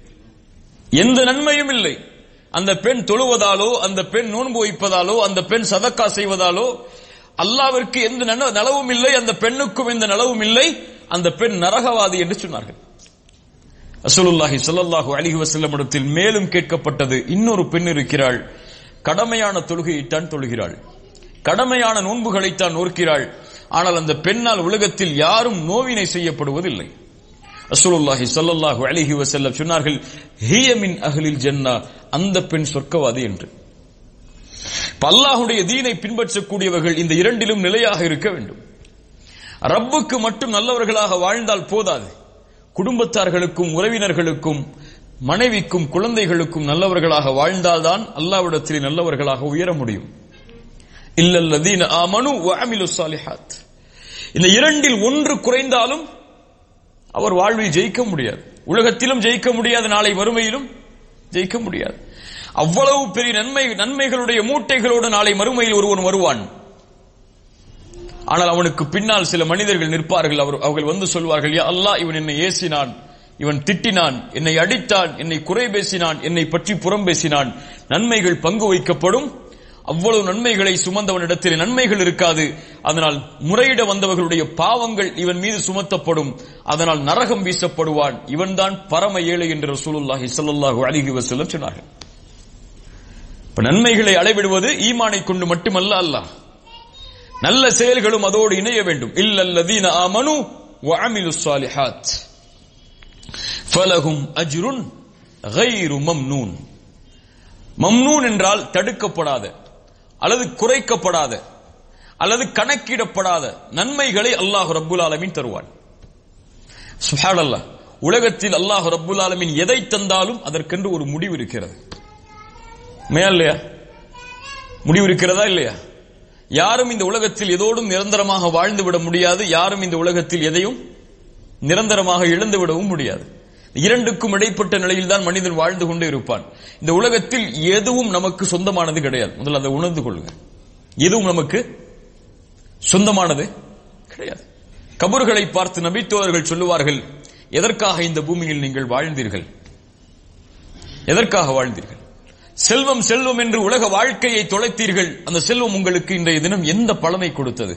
எந்த நன்மையும் இல்லை. அந்த பெண் தொழுவதாலோ, அந்த பெண் நோன்பு வைப்பதாலோ, அந்த பெண் சதக்கா செய்வதாலோ அல்லாஹ்விற்கு எந்த நலவும் இல்லை, அந்த பெண்ணுக்கும் எந்த நலவும் இல்லை. அந்த பெண் நரகவாதி என்று சொன்னார்கள். ரசூலுல்லாஹி ஸல்லல்லாஹு அலைஹி வஸல்லம் இடத்தில் மேலும் கேட்கப்பட்டது, இன்னொரு பெண் இருக்கிறாள், கடமையான தொழுகையைத்தான் தொழுகிறாள், கடமையான நோன்புகளைத்தான் நோக்கிறாள். ஆனால் அந்த பெண்ணால் உலகத்தில் யாரும் நோவினை செய்யப்படுவதில்லை. ரசூலுல்லாஹி ஸல்லல்லாஹு அலைஹி வஸல்லம் சொன்னார்கள், ஹிய மின் அஹ்லில் ஜன்னah, அந்த பெண் சொர்க்கவாதி என்று. அல்லாஹ்வுடைய தீனை பின்பற்றக்கூடியவர்கள் இந்த இரண்டிலும் நிலையாக இருக்க வேண்டும். ரப்புக்கு மட்டும் நல்லவர்களாக வாழ்ந்தால் போதாது, குடும்பத்தார்களுக்கும் உறவினர்களுக்கும் மனைவிக்கும் குழந்தைகளுக்கும் நல்லவர்களாக வாழ்ந்தால்தான் அல்லாஹ்விடத்தில் நல்லவர்களாக உயர முடியும். இல்லல்லதீன ஆமனு வஅமிலுஸ் ஸாலிஹாத். இந்த இரண்டில் ஒன்று குறைந்தாலும் அவர் வாழ்வில் ஜெயிக்க முடியாது, உலகத்திலும் ஜெயிக்க முடியாது, நாளை மறுமையிலும் ஜெயிக்க முடியாது. அவ்வளவு பெரிய நன்மை நன்மைகளுடைய மூட்டைகளோடு நாளை மறுமையில் ஒருவன் வருவான். ஆனால் அவனுக்கு பின்னால் சில மனிதர்கள் நிற்பார்கள். அவர் அவர்கள் வந்து சொல்வார்கள், யா அல்லாஹ், இவன் என்னை ஏசினான், இவன் திட்டினான், என்னை அடித்தான், என்னை குறை பேசினான், என்னை பற்றி புறம் பேசினான். நன்மைகள் பங்கு வைக்கப்படும். அவ்வளவு நன்மைகளை சுமந்தவனிடத்தில் நன்மைகள் இருக்காது. அதனால் முறையிட வந்தவர்களுடைய பாவங்கள் இவன் மீது சுமத்தப்படும். அதனால் நரகம் வீசப்படுவான். இவன்தான் பரம ஏழை என்று ரசூலுல்லாஹி ஸல்லல்லாஹு அலைஹி வஸல்லம் சொன்னார்கள். நன்மைகளை அளவிடுவது ஈமானை கொண்டு மட்டுமல்ல, அல்லாஹ் நல்ல செயல்களும் அதோடு இணைய வேண்டும். இல்லல்லதீன ஆமனு வஅமிலுஸ் ஸாலிஹாத் ஃபலஹும் அஜ்ருன் கைரு மம்னூன். மம்னூன் என்றால் தடுக்கப்படாத அல்லது குறைக்கப்படாத அல்லது கணக்கிடப்படாத நன்மைகளை அல்லாஹ் ரப்புல் ஆலமீன் தருவான். சுப்ஹானல்லாஹ், உலகத்தில் அல்லாஹ் ரப்புல் ஆலமீன் எதை தந்தாலும் அதற்கென்று ஒரு முடிவு இருக்கிறது. இல்லையா? முடிவு இருக்கிறதா இல்லையா? யாரும் இந்த உலகத்தில் எதோடும் நிரந்தரமாக வாழ்ந்துவிட முடியாது, யாரும் இந்த உலகத்தில் எதையும் நிரந்தரமாக இழந்துவிடவும் முடியாது. இரண்டுக்கும் இடைப்பட்ட நிலையில் தான் மனிதன் வாழ்ந்து கொண்டே இருப்பான். இந்த உலகத்தில் எதுவும் நமக்கு சொந்தமானது கிடையாது. முதல்ல அதை உணர்ந்து கொள்ளுங்க. எதுவும் நமக்கு சொந்தமானது கிடையாது. கபர்களை பார்த்து நபித்தோழர்கள் சொல்லுவார்கள், எதற்காக இந்த பூமியில் நீங்கள் வாழ்ந்தீர்கள்? எதற்காக வாழ்ந்தீர்கள்? செல்வம் செல்வம் என்று உலக வாழ்க்கையை தொலைத்தீர்கள். அந்த செல்வம் உங்களுக்கு இன்றைய தினம் எந்த பலனை கொடுத்தது?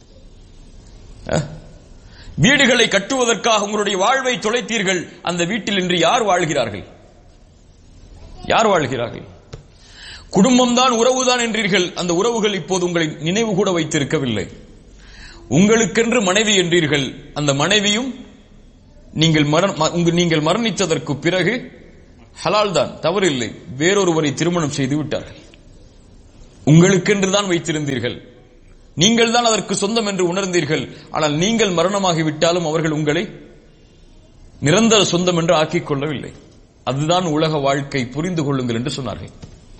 வீடுகளை கட்டுவதற்காக உங்களுடைய வாழ்வை தொலைத்தீர்கள். அந்த வீட்டில் இன்று யார் வாழ்கிறார்கள்? யார் வாழ்கிறார்கள்? குடும்பம்தான் உறவுதான் என்றீர்கள். அந்த உறவுகள் இப்போது உங்களை நினைவு கூட வைத்திருக்கவில்லை. உங்களுக்கென்று மனைவி என்றீர்கள். அந்த மனைவியும் நீங்கள் நீங்கள் மரணித்ததற்கு பிறகு ஹலால் தான், தவறில்லை. வேறொருவரை திருமணம் செய்து விட்டார்கள். உங்களுக்கென்றுதான் வைத்திருந்தீர்கள், நீங்கள் தான் அதற்கு சொந்தம் என்று உணர்ந்தீர்கள். ஆனால் நீங்கள் மரணமாகிவிட்டாலும் அவர்கள் உங்களை நிரந்தர சொந்தம் என்று ஆக்கிக் கொள்ளவில்லை. அதுதான் உலக வாழ்க்கை, புரிந்து கொள்ளுங்கள் என்று சொன்னார்கள்.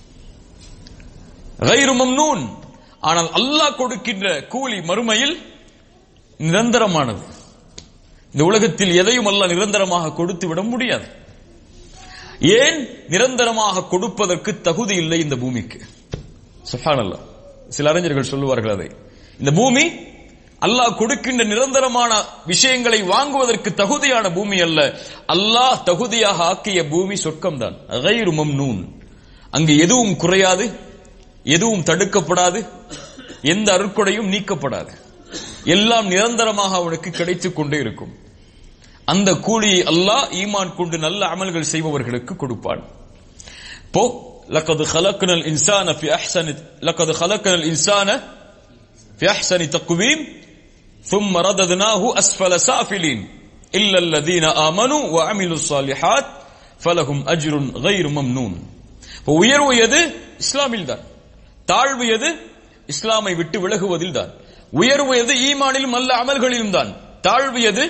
கைரு மம்னூன், ஆனால் அல்லாஹ் கொடுக்கின்ற கூலி மறுமையில் நிரந்தரமானது. இந்த உலகத்தில் எதையும் அல்லாஹ் நிரந்தரமாக கொடுத்து விட முடியாது. ஏன்? நிரந்தரமாக கொடுப்பதற்கு தகுதி இல்லை இந்த பூமிக்கு. சுப்ஹானல்லாஹ். சில அறிஞர்கள் சொல்லுவார்கள் அதை, இந்த பூமி அல்லாஹ் கொடுக்கின்ற நிரந்தரமான விஷயங்களை வாங்குவதற்கு தகுதியான பூமி அல்ல. அல்லாஹ் தகுதியாக ஆக்கிய பூமி சொர்க்கம்தான். கைரு மம்னூன், அங்கு எதுவும் குறையாது, எதுவும் தடுக்கப்படாது, எந்த அருட்கொடையும் நீக்கப்படாது, எல்லாம் நிரந்தரமாக அவனுக்கு கிடைத்துக் கொண்டே இருக்கும். அந்த கூலியை அல்லாஹ் ஈமான் கொண்டு நல்ல அமல்கள் செய்பவர்களுக்கு கொடுப்பான். போ லக்கது خلقنا الانسان في احسن لقد خلقنا الانسان في احسن تقويم ثم رددناه اسفل سافلين الا الذين امنوا وعملوا الصالحات فلهم اجر غير ممنون. உயர்வு எது? இஸ்லாமில் தான். தாழ்வு எது? இஸ்லாமை விட்டு விலகுவதில் தான். உயர்வு எது? ஈமானிலும் நல்ல அமல்களிலும் தான். தாழ்வு எது?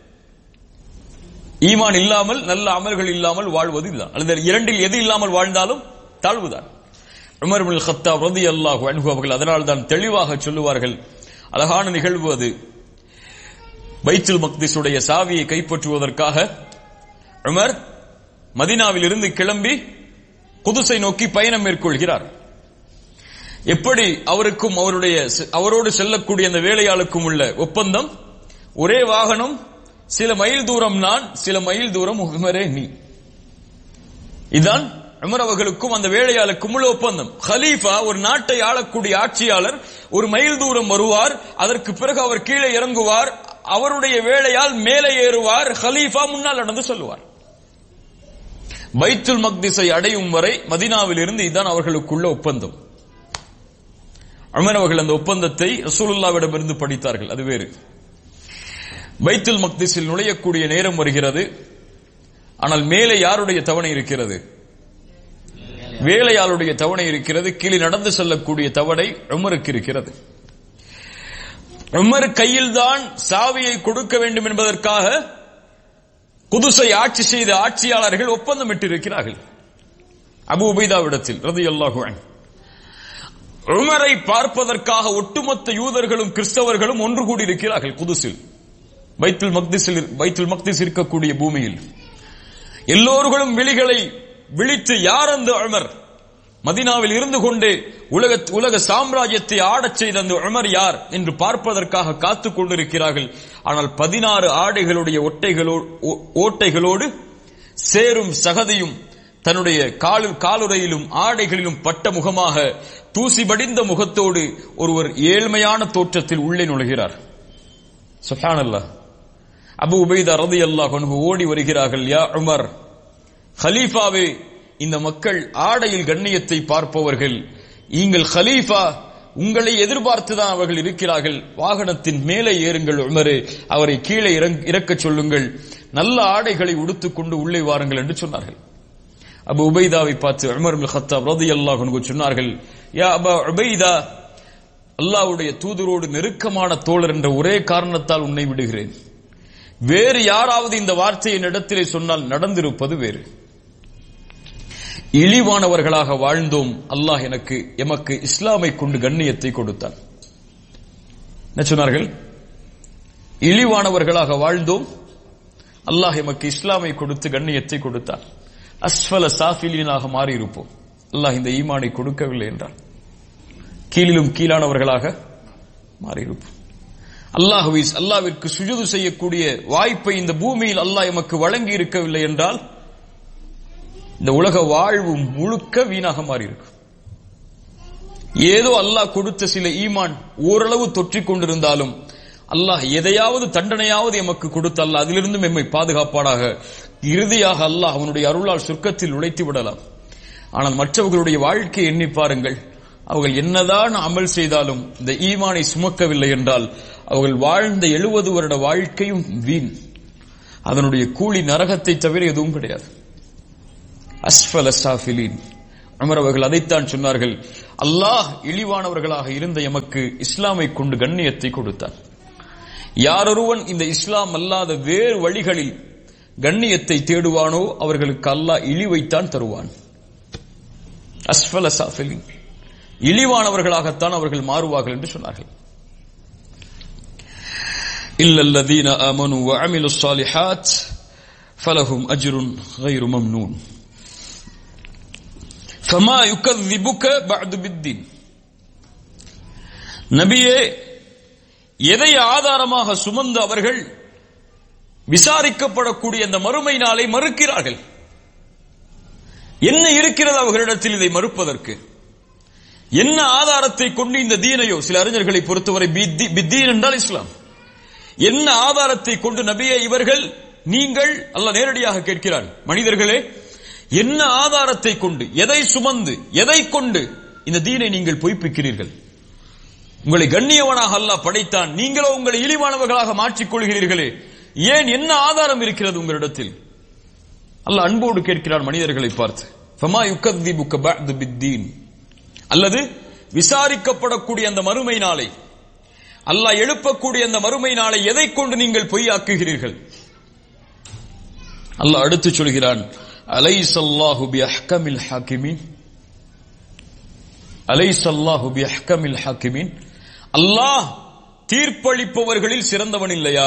ஈமான் இல்லாமல் நல்ல அமல்கள் இல்லாமல் வாழ்வது இதுதான். அல்லது இரண்டில் எது இல்லாமல் வாழ்ந்தாலும் தாழ்வுதான். உமர் இப்னுல் கத்தாப் ரலியல்லாஹு அன்ஹு அவர்கள் அதனால் தான் தெளிவாக சொல்லுவார்கள், அழகான நிகழ்வு அது. பைத்துல் மக்திஸுடைய சாவியை கைப்பற்றுவதற்காக உமர் மதீனாவில் இருந்து கிளம்பி குதுஸை நோக்கி பயணம் மேற்கொள்கிறார். எப்படி அவருக்கும் அவருடைய அவரோடு செல்லக்கூடிய அந்த வேலையாளுக்கும் உள்ள ஒப்பந்தம், ஒரே வாகனம், சில மைல் தூரம் நான், சில மைல் தூரம் உமரே நீ. இதுதான் உமர் அவர்களுக்கும் அந்த வேலையாளுக்கும் உள்ள ஒப்பந்தம். கலீஃபா, ஒரு நாட்டை ஆளக்கூடிய ஆட்சியாளர், ஒரு மைல் தூரம் வருவார், அதற்கு பிறகு அவர் கீழே இறங்குவார், அவருடைய வேலையால் மேலே ஏறுவார், கலீஃபா முன்னால் நடந்து சொல்லுவார். பைத்துல் மக்திஸை அடையும் வரை மதீனாவில் இருந்து இதுதான் அவர்களுக்குள்ள ஒப்பந்தம். உமர் அவர்கள் அந்த ஒப்பந்தத்தை ரசூலுல்லாஹ்விடமிருந்து படித்தார்கள், அது வேறு. பைத்துல் மக்திஸில் நுழையக்கூடிய நேரம் வருகிறது. ஆனால் மேலே யாருடைய தவணை இருக்கிறது? வேலையாளுடைய தவணை இருக்கிறது. கீழே நடந்து செல்லக்கூடிய தவணை உமருக்கு இருக்கிறது. உமர் கையில் தான் சாவியை கொடுக்க வேண்டும் என்பதற்காக குதுஸை ஆட்சி செய்த ஆட்சியாளர்கள் ஒப்பந்தமிட்டு இருக்கிறார்கள் அபூ உபைதாவிடத்தில் ரலியல்லாஹு அன்ஹு. உமரை பார்ப்பதற்காக ஒட்டுமொத்த யூதர்களும் கிறிஸ்தவர்களும் ஒன்று கூடி இருக்கிறார்கள் குதுஸில், பைத்துல் மக்திஸில். பைத்துல் மக்திஸ் இருக்கக்கூடிய பூமியில் எல்லோர்களும் விழிகளை விழித்து, யார் அந்த உமர்? மதீனாவில் இருந்து கொண்டு உலக உலக சாம்ராஜ்யத்தை ஆடச் செய்த அந்த உமர் யார் என்று பார்ப்பதற்காக காத்துக் கொண்டிருக்கிறார்கள். ஆனால் பதினாறு ஆடைகளுடைய ஒட்டைகளோடு ஓட்டைகளோடு சேரும் சகதியும் தன்னுடைய காலுறையிலும் ஆடைகளிலும் பட்ட முகமாக தூசி படிந்த முகத்தோடு ஒருவர் ஏழ்மையான தோற்றத்தில் உள்ளே நுழைகிறார். சுப்ஹானல்லாஹ். அபூ உபைதா ரலியல்லாஹு அன்ஹு ஓடி வருகிறார்கள். யா உமர், கலீஃபாவே, இந்த மக்கள் ஆடையில் கண்ணியத்தை பார்ப்பவர்கள், நீங்கள் கலீஃபா, உங்களை எதிர்பார்த்துதான் அவர்கள் இருக்கிறார்கள். வாகனத்தின் மேலே ஏறுங்கள் உமரே, அவரை கீழே இறக்கச் சொல்லுங்கள், நல்ல ஆடைகளை உடுத்துக் கொண்டு உள்ளே வாருங்கள் என்று சொன்னார்கள். அபூ உபைதாவை பார்த்து உமர் இப்னு கத்தாப் ரலியல்லாஹு அன்ஹு சொன்னார்கள், யா அபா உபைதா, அல்லாஹ்வுடைய தூதரோடு நெருக்கமான தோழர் என்ற ஒரே காரணத்தால் உன்னை விடுகிறேன். வேறு யாராவது இந்த வார்த்தையை இடத்திலே சொன்னால் நடந்திருப்பது வேறு. இழிவானவர்களாக வாழ்ந்தோம், அல்லாஹ் எனக்கு எமக்கு இஸ்லாமை கொண்டு கண்ணியத்தை கொடுத்தான். என்ன சொன்னார்கள்? இழிவானவர்களாக வாழ்ந்தோம், அல்லாஹ் எமக்கு இஸ்லாமை கொடுத்து கண்ணியத்தை கொடுத்தான். அஸ்ஃபல சாஃபிலீனாக மாறி இருப்போம், அல்லாஹ் இந்த ஈமானை கொடுக்கவில்லை என்றால் கீழிலும் கீழானவர்களாக மாறியிருப்போம். அல்லாஹ்வை அல்லாஹ்விற்கு சுஜூது செய்யக்கூடிய வாய்ப்பை இந்த பூமியில் அல்லாஹ் எமக்கு வழங்கி இருக்கவில்லை என்றால் இந்த உலக வாழ்வு முழுக்க வீணாக மாறியிருக்கும். ஏதோ அல்லாஹ் கொடுத்த சில ஈமான் ஓரளவு தொற்றிக் கொண்டிருந்தாலும் அல்லாஹ் எதையாவது தண்டனையாவது எமக்கு கொடுத்த அல்லாஹ் அதிலிருந்தும் எம்மை பாதுகாப்பாடாக. இறுதியாக அல்லாஹ் அவனுடைய அருளால் சொர்க்கத்தில் நுழைத்து விடலாம். ஆனால் மற்றவர்களுடைய வாழ்க்கையை எண்ணி பாருங்கள். அவர்கள் என்னதான் அமல் செய்தாலும் இந்த ஈமானை சுமக்கவில்லை என்றால் அவர்கள் வாழ்ந்த எழுபது வருட வாழ்க்கையும் வீண். அதனுடைய கூலி நரகத்தை தவிர எதுவும் கிடையாது. அஸ்ஃபல சாஃபிலீன். உமர் அவர்கள் அதைத்தான் சொன்னார்கள், அல்லாஹ் இழிவானவர்களாக இருந்த எமக்கு இஸ்லாமை கொண்டு கண்ணியத்தை கொடுத்தான். யாரொருவன் இந்த இஸ்லாம் அல்லாத வேறு வழிகளில் கண்ணியத்தை தேடுவானோ அவர்களுக்கு அல்லாஹ் இழிவைத்தான் தருவான். அஸ்ஃபல சாஃபிலீன், இழிவானவர்களாகத்தான் அவர்கள் மாறுவார்கள் என்று சொன்னார்கள். இல்லல்லதீன ஆமனு வ அமிலுஸ் ஸாலிஹாத் ஃபலஹும் அஜ்ருன் கைரு மம்னூன் ஃபமா யுகذிபுக பஅது பித்தீன். நபியே, எதை ஆதாரமாக சுமந்து அவர்கள் விசாரிக்கப்படக்கூடிய அந்த மறுமை நாளை மறுக்கிறார்கள்? என்ன இருக்கிறது அவர்களிடத்தில் இதை மறுப்பதற்கு? என்ன ஆதாரத்தை கொண்டு இந்த தீனையோ, சில அறிஞர்களை பொறுத்தவரை பித்தீன் என்றால் இஸ்லாம், என்ன ஆதாரத்தை கொண்டு நபியே இவர்கள், நீங்கள், அல்லாஹ் நேரடியாக கேட்கிறான், மனிதர்களே என்ன ஆதாரத்தை கொண்டு, எதை சுமந்து, எதை கொண்டு இந்த தீனை நீங்கள் பொய்ப்பிக்கிறீர்கள்? உங்களை கண்ணியவனாக அல்லாஹ் படைத்தான், நீங்களோ உங்களை இழிவானவர்களாக மாற்றிக் கொள்கிறீர்களே, ஏன், என்ன ஆதாரம் இருக்கிறது உங்களிடத்தில்? அல்லாஹ் அன்போடு கேட்கிறான் மனிதர்களை பார்த்து, ஃபமா யுகذிபுக பஅது பித்தீன், அல்லது விசாரிக்கப்படக்கூடிய அந்த மறுமை நாளை, அல்லாஹ் எழுப்பக்கூடிய அந்த மறுமை நாளை எதை கொண்டு நீங்கள் பொய்யாக்குகிறீர்கள்? அல்லாஹ் அடுத்து சொல்கிறான், அலைஸல்லாஹு பிஅஹ்கமில் ஹாகிமீன், அலைஸல்லாஹு பிஅஹ்கமில் ஹாகிமீன், அல்லாஹ் தீர்ப்பளிப்பவர்களில் சிறந்தவன் இல்லையா?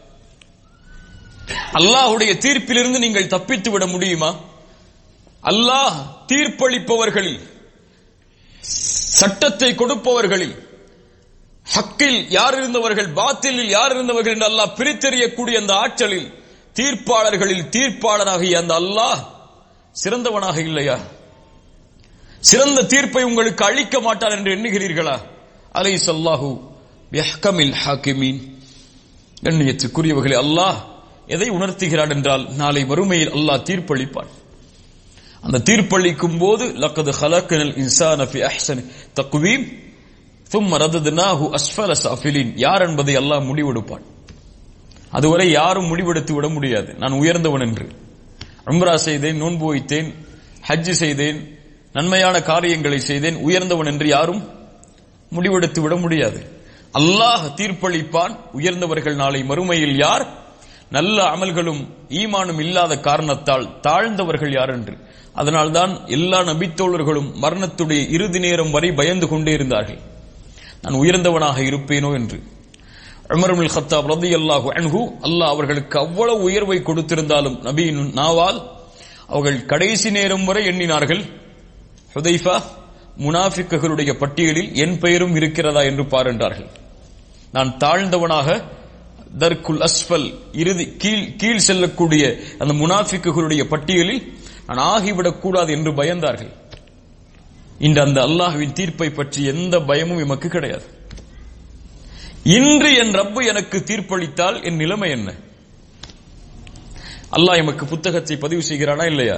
அல்லாஹ்வுடைய தீர்ப்பிலிருந்து நீங்கள் தப்பித்து விட முடியுமா? அல்லாஹ் தீர்ப்பளிப்பவர்களில், சட்டத்தை கொடுப்பவர்களில், ஹக்கில் யார் இருந்தவர்கள், பாத்திலில் யார் இருந்தவர்கள் என்று அல்லாஹ் பிரித்தெறியக்கூடிய அந்த ஆற்றலில், தீர்ப்பாளர்களில் தீர்ப்பாளராகிய அந்த அல்லாஹ் சிறந்தவனாக இல்லையா? சிறந்த தீர்ப்பை உங்களுக்கு அளிக்க மாட்டார் என்று எண்ணுகிறீர்களா? அலைஸல்லாஹு பிஅஹ்கமில் ஹாகிமீன். கண்ணியத்துக்குரியவர்களே, அல்லாஹ் எதை உணர்த்துகிறான் என்றால், நாளை மறுமையில் அல்லாஹ் தீர்ப்பளிப்பான். அந்த தீர்ப்பளிக்கும் போது, லக்கத் ஹலக்னல் இன்சான ஃபி அஹ்ஸனி தக்வீம் ثم رددناه اسفل سافلين, யார் என்பதை அல்லாஹ் முடிவெடுப்பான். அதுவரை யாரும் முடிவெடுத்து விட முடியாது நான் உயர்ந்தவன் என்று. உம்ரா செய்தேன், நோன்பு வைத்தேன், ஹஜ் செய்தேன், நன்மையான காரியங்களை செய்தேன், உயர்ந்தவன் என்று யாரும் முடிவெடுத்து விட முடியாது. அல்லாஹ் தீர்ப்பளிப்பான். உயர்ந்தவர்கள் நாளை மறுமையில் யார், நல்ல அமல்களும் ஈமானும் இல்லாத காரணத்தால் தாழ்ந்தவர்கள் யார் என்று. அதனால்தான் எல்லா நபித்தோழர்களும் மரணத்துடைய இறுதி நேரம் வரை பயந்து கொண்டே இருந்தார்கள், நான் உயர்ந்தவனாக இருப்பேனோ என்று. உமர் இப்னு கத்தாப் ரலியல்லாஹு அன்ஹு, அல்லாஹ் அவர்களுக்கு அவ்வளவு உயர்வை கொடுத்திருந்தாலும் நபியின் நாவால் அவர்கள் கடைசி நேரம் வரை எண்ணினார்கள், ஹுதைஃபா, முனாஃபிக்குகளுடைய பட்டியலில் என் பெயரும் இருக்கிறதா என்று பாருன்றார்கள். நான் தாழ்ந்தவனாக, தர்குல் அஸ்ஃபல், இறுதி கீழ் கீழ் செல்லக்கூடிய அந்த முனாஃபிக்குகளுடைய பட்டியலில் நான் ஆகிவிடக் கூடாது என்று பயந்தார்கள். இன்று அந்த அல்லாஹ்வின் தீர்ப்பை பற்றி எந்த பயமும் எமக்கு கிடையாது. இன்று என் ரப்பு எனக்கு தீர்ப்பளித்தால் என் நிலைமை என்ன? அல்லாஹ் எமக்கு புத்தகத்தை பதிவு செய்கிறானா இல்லையா?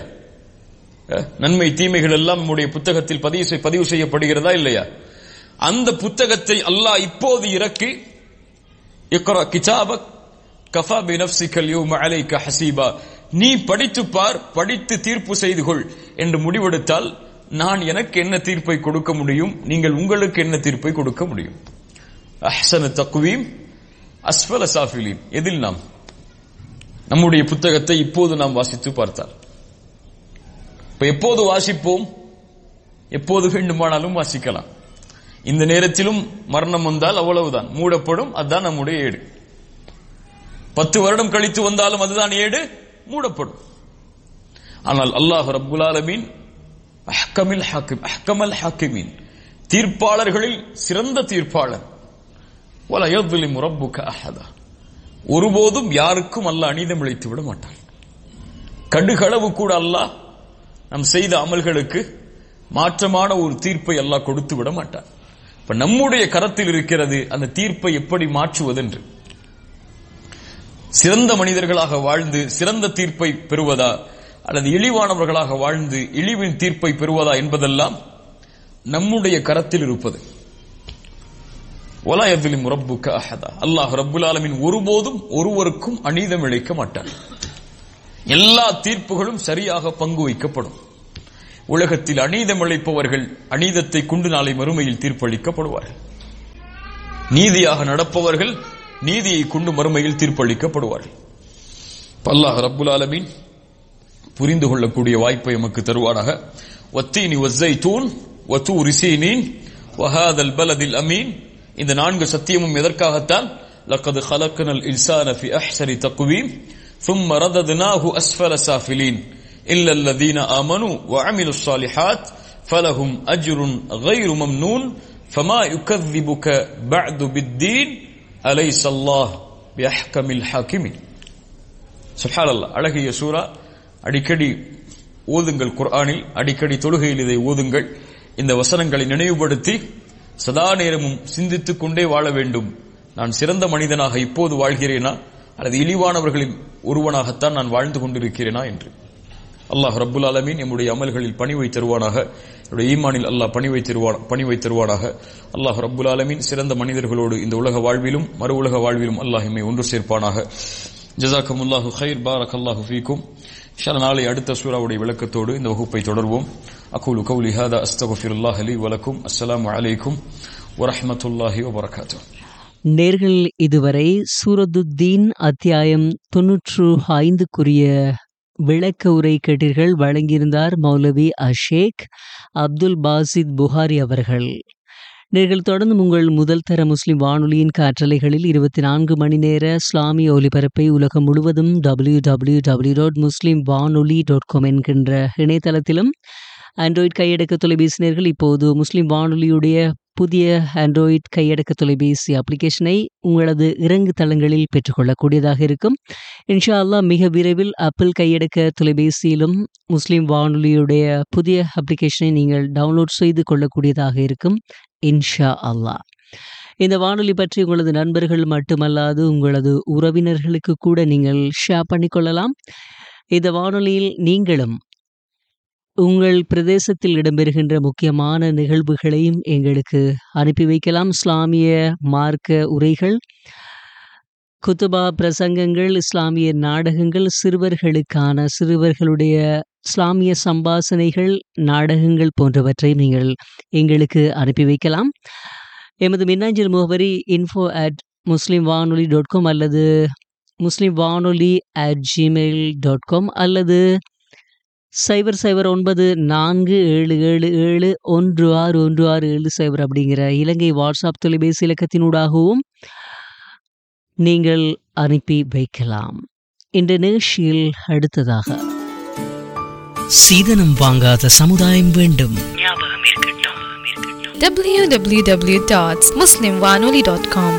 நன்மை தீமைகள் எல்லாம் நம்முடைய புத்தகத்தில் பதிவு பதிவு செய்யப்படுகிறதா இல்லையா? அந்த புத்தகத்தை அல்லாஹ் இப்போது இறக்கி, இக்ரா கிதாபக் கஃபா பினஃப்ஸிக அல்யௌம அலைக ஹஸீபா, நீ படித்து பார், படித்து தீர்ப்பு செய்து கொள் என்று முடிவெடுத்தால் நான் எனக்கு என்ன தீர்ப்பை கொடுக்க முடியும், நீங்கள் உங்களுக்கு என்ன தீர்ப்பை கொடுக்க முடியும்? அஹ்ஸன தக்வீம் அஸ்ஃபல சாஃபிலீன். எதில் நாம் நம்முடைய புத்தகத்தை இப்போது நாம் வாசித்து பார்த்தால், இப்ப எப்போது வாசிப்போம், எப்போது வேண்டுமானாலும் வாசிக்கலாம். இந்த நேரத்திலும் மரணம் வந்தால் அவ்வளவுதான், மூடப்படும். அதுதான் நம்முடைய ஏடு. பத்து வருடம் கழித்து வந்தாலும் அதுதான் ஏடு, மூடப்படும். ஆனால் அல்லாஹ் ரப்புல் ஆலமீன் அஹ்கமில் ஹாக்கிம், அஹ்கமல் ஹாக்கிமீன், தீர்ப்பாளர்களில் சிறந்த தீர்ப்பாளர். வலா யظ்லிமு ரப்புக அஹதா, ஒருபோதும் யாருக்கும் அல்லாஹ் அநீதம் இழைத்து விட மாட்டான். கடுகளவு கூட அல்லாஹ் நாம் செய்த அமல்களுக்கு மாற்றமான ஒரு தீர்ப்பை அல்லாஹ் கொடுத்து விட மாட்டான். இப்ப நம்முடைய கரத்தில் இருக்கிறது அந்த தீர்ப்பை எப்படி மாற்றுவதென்று. சிறந்த மனிதர்களாக வாழ்ந்து சிறந்த தீர்ப்பை பெறுவதா, அல்லது இழிவானவர்களாக வாழ்ந்து இழிவின் தீர்ப்பை பெறுவதா என்பதெல்லாம் நம்முடைய கரத்தில் இருப்பது. வலா யظ்லிமு ரப்புக அஹதா, அல்லாஹ் ரப்புல் ஆலமீன் ஒருபோதும் ஒருவருக்கும் அநீதம் இழைக்க மாட்டான். எல்லா தீர்ப்புகளும் சரியாக பங்கு வைக்கப்படும். உலகத்தில் அநீதம் இழைப்பவர்கள் அநீதத்தை கொண்டு நாளை மறுமையில் தீர்ப்பளிக்கப்படுவார்கள். நீதியாக நடப்பவர்கள் நீதியை கொண்டு மறுமையில் தீர்ப்பளிக்கப்படுவார்கள். அல்லாஹ் ரப்புல் ஆலமீன் புரிந்து கொள்ளக்கூடிய வாய்ப்பை நமக்கு தருவானாக. வத்தீனி வஸ்ஸைத்தூன் வதூரி சீனீன் வஹாதல் பலதில் அமீன். இந்த நான்கு சத்தியமும் எதற்காகத்தான்? லக்கத் خلقنا الانسان في احسن تقويم ثم رددناه اسفل سافلين الا الذين امنوا وعملوا الصالحات فلهم اجر غير ممنون فما يكذبك بعد بالدين اليس الله باحكم الحاكمين. சுப்ஹானல்லாஹ். அழகிய சூரா. அடிக்கடி ஓதுங்கள் குர்ஆனில், அடிக்கடி தொழுகையில் இதை ஓதுங்கள். இந்த வசனங்களை நினைவுபடுத்தி சதா நேரமும் சிந்தித்துக் கொண்டே வாழ வேண்டும். நான் சிறந்த மனிதனாக இப்போது வாழ்கிறேனா அல்லது இழிவானவர்களின் ஒருவனாகத்தான் நான் வாழ்ந்து கொண்டிருக்கிறேனா என்று. அல்லாஹ் ரப்புல் ஆலமீன் நம்முடைய அமல்களில் பணிவை தருவானாக. நம்முடைய ஈமானில் அல்லாஹ் பணிவை தருவான் பணிவை தருவானாக. அல்லாஹ் ரப்புல் ஆலமீன் சிறந்த மனிதர்களோடு இந்த உலக வாழ்விலும் மறு உலக வாழ்விலும் அல்லாஹ் எம்மை ஒன்று சேர்ப்பானாக. ஜஸாக்கமுல்லாஹு கைர். பாரக்கல்லாஹு ஃபீக்கும். இன்ஷா அல்லாஹ் நாளை அடுத்த சூராவுடைய விளக்கத்தோடு இந்த வகுப்பை தொடர்வோம். அகூலு கௌலி ஹாதா அஸ்தக்ஃபிருல்லாஹ் லி வ லக்கும். அஸ்ஸலாமு அலைக்கும் வரஹ்மத்துல்லாஹி வ பரகாத்துஹு. நேர்கள் இதுவரை சூரத்துத்தீன் அத்தியாயம் தொன்னூற்று ஐந்துக்குரிய விளக்க உரை கேட்டீர்கள். வழங்கியிருந்தார் மௌலவி அஷேக் அப்துல் பாசித் புகாரி அவர்கள். நேர்கள் தொடர்ந்து உங்கள் முதல் தர முஸ்லிம் வானொலியின் காற்றலைகளில் இருபத்தி நான்கு மணி நேர இஸ்லாமிய ஒலிபரப்பை உலகம் முழுவதும் டபிள்யூ டபிள்யூ டபிள்யூ டாட் முஸ்லிம் வானொலி டாட் காம் என்கின்ற இணையதளத்திலும், ஆண்ட்ராய்ட் கையடக்க தொலைபேசி நேர்கள் இப்போது முஸ்லிம் வானொலியுடைய புதிய ஆண்ட்ராய்ட் கையடக்க தொலைபேசி அப்ளிகேஷனை உங்களது இறங்கு தளங்களில் பெற்றுக்கொள்ளக்கூடியதாக இருக்கும். இன்ஷா அல்லாஹ் மிக விரைவில் ஆப்பிள் கையடக்க தொலைபேசியிலும் முஸ்லிம் வானொலியுடைய புதிய அப்ளிகேஷனை நீங்கள் டவுன்லோட் செய்து கொள்ளக்கூடியதாக இருக்கும் இன்ஷா அல்லாஹ். இந்த வானொலி பற்றி உங்களது நண்பர்கள் மட்டுமல்லாது உங்களது உறவினர்களுக்கு கூட நீங்கள் ஷேர் பண்ணிக்கொள்ளலாம். இந்த வானொலியில் நீங்களும் உங்கள் பிரதேசத்தில் இடம்பெறுகின்ற முக்கியமான நிகழ்வுகளையும் எங்களுக்கு அனுப்பி வைக்கலாம். இஸ்லாமிய மார்க்க உரைகள், குத்துபா பிரசங்கங்கள், இஸ்லாமிய நாடகங்கள், சிறுவர்களுக்கான சிறுவர்களுடைய இஸ்லாமிய சம்பாசனைகள், நாடகங்கள் போன்றவற்றை நீங்கள் எங்களுக்கு அனுப்பி வைக்கலாம். எமது மின்னஞ்சல் முகவரி இன்ஃபோ அட் முஸ்லிம் வானொலி டாட் காம் அல்லது முஸ்லிம் வானொலி அட் ஜிமெயில் டாட் காம் அல்லது சைபர் சைபர் ஒன்பது நான்கு ஏழு ஏழு ஏழு ஒன்று ஆறு ஒன்று ஆறு ஏழு சைபர் அப்படிங்கிற இலங்கை வாட்ஸ்அப் தொலைபேசி இலக்கத்தினூடாகவும் நீங்கள் அனுப்பி வைக்கலாம். இந்த நிகழ்ச்சியில் அடுத்ததாக சீதனம் வாங்காத சமுதாயம் வேண்டும். டபிள்யூ டபிள்யூ டபிள்யூ டாட் முஸ்லிம் வானொலி டாட் காம்.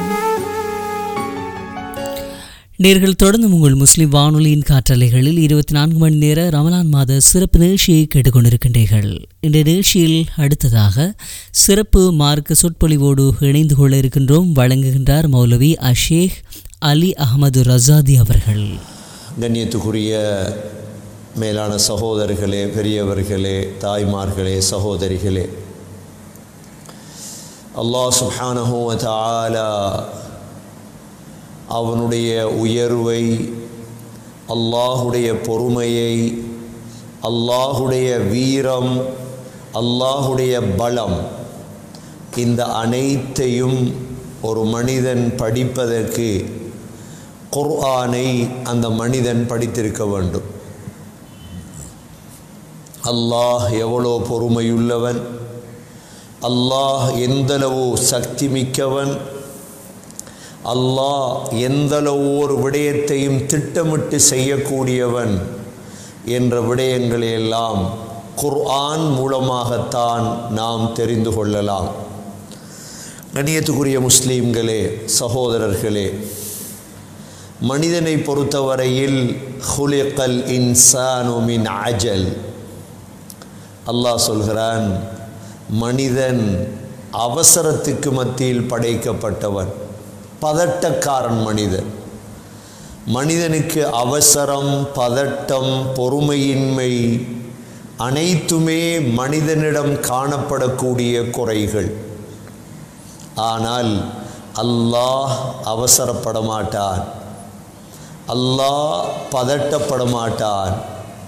நேர்கள் தொடர்ந்து உங்கள் முஸ்லிம் வானொலியின் காற்றலைகளில் இருபத்தி நான்கு மணி நேர ரமலான் மாத சிறப்பு நிகழ்ச்சியை கேட்டுக்கொண்டிருக்கின்றீர்கள். இந்த நிகழ்ச்சியில் அடுத்ததாக சிறப்பு மார்க்க சொற்பொழிவோடு இணைந்து கொள்ள இருக்கின்றோம். வழங்குகின்றார் மௌலவி அஷேக் அலி அஹமது ரசாதி அவர்கள். கண்ணியத்துக்குரிய மேலான சகோதரர்களே, பெரியவர்களே, தாய்மார்களே, சகோதரிகளே, அல்லாஹ் சுப்ஹானஹு வ தஆலா அவனுடைய உயர்வை, அல்லாஹுடைய பொறுமையை, அல்லாஹுடைய வீரம், அல்லாஹுடைய பலம், இந்த அனைத்தையும் ஒரு மனிதன் படிப்பதற்கு குர்ஆனை அந்த மனிதன் படித்திருக்க வேண்டும். அல்லாஹ் எவ்வளோ பொறுமையுள்ளவன், அல்லாஹ் எந்தளவு சக்தி மிக்கவன், அல்லாஹ் எந்தளவு ஒரு விடயத்தையும் திட்டமிட்டு செய்யக்கூடியவன் என்ற விடயங்களையெல்லாம் குர்ஆன் மூலமாகத்தான் நாம் தெரிந்து கொள்ளலாம். கண்ணியத்துக்குரிய முஸ்லீம்களே, சகோதரர்களே, மனிதனை பொறுத்தவரையில் ஹுலிகல் இன்சானு மின் அஜல், அல்லாஹ் சொல்கிறான், மனிதன் அவசரத்துக்கு மத்தியில் படைக்கப்பட்டவன், பதட்டக்காரன் மனிதன். மனிதனுக்கு அவசரம், பதட்டம், பொறுமையின்மை அனைத்துமே மனிதனிடம் காணப்படக்கூடிய குறைகள். ஆனால் அல்லாஹ் அவசரப்பட மாட்டான், அல்லாஹ் பதட்டப்பட மாட்டான்,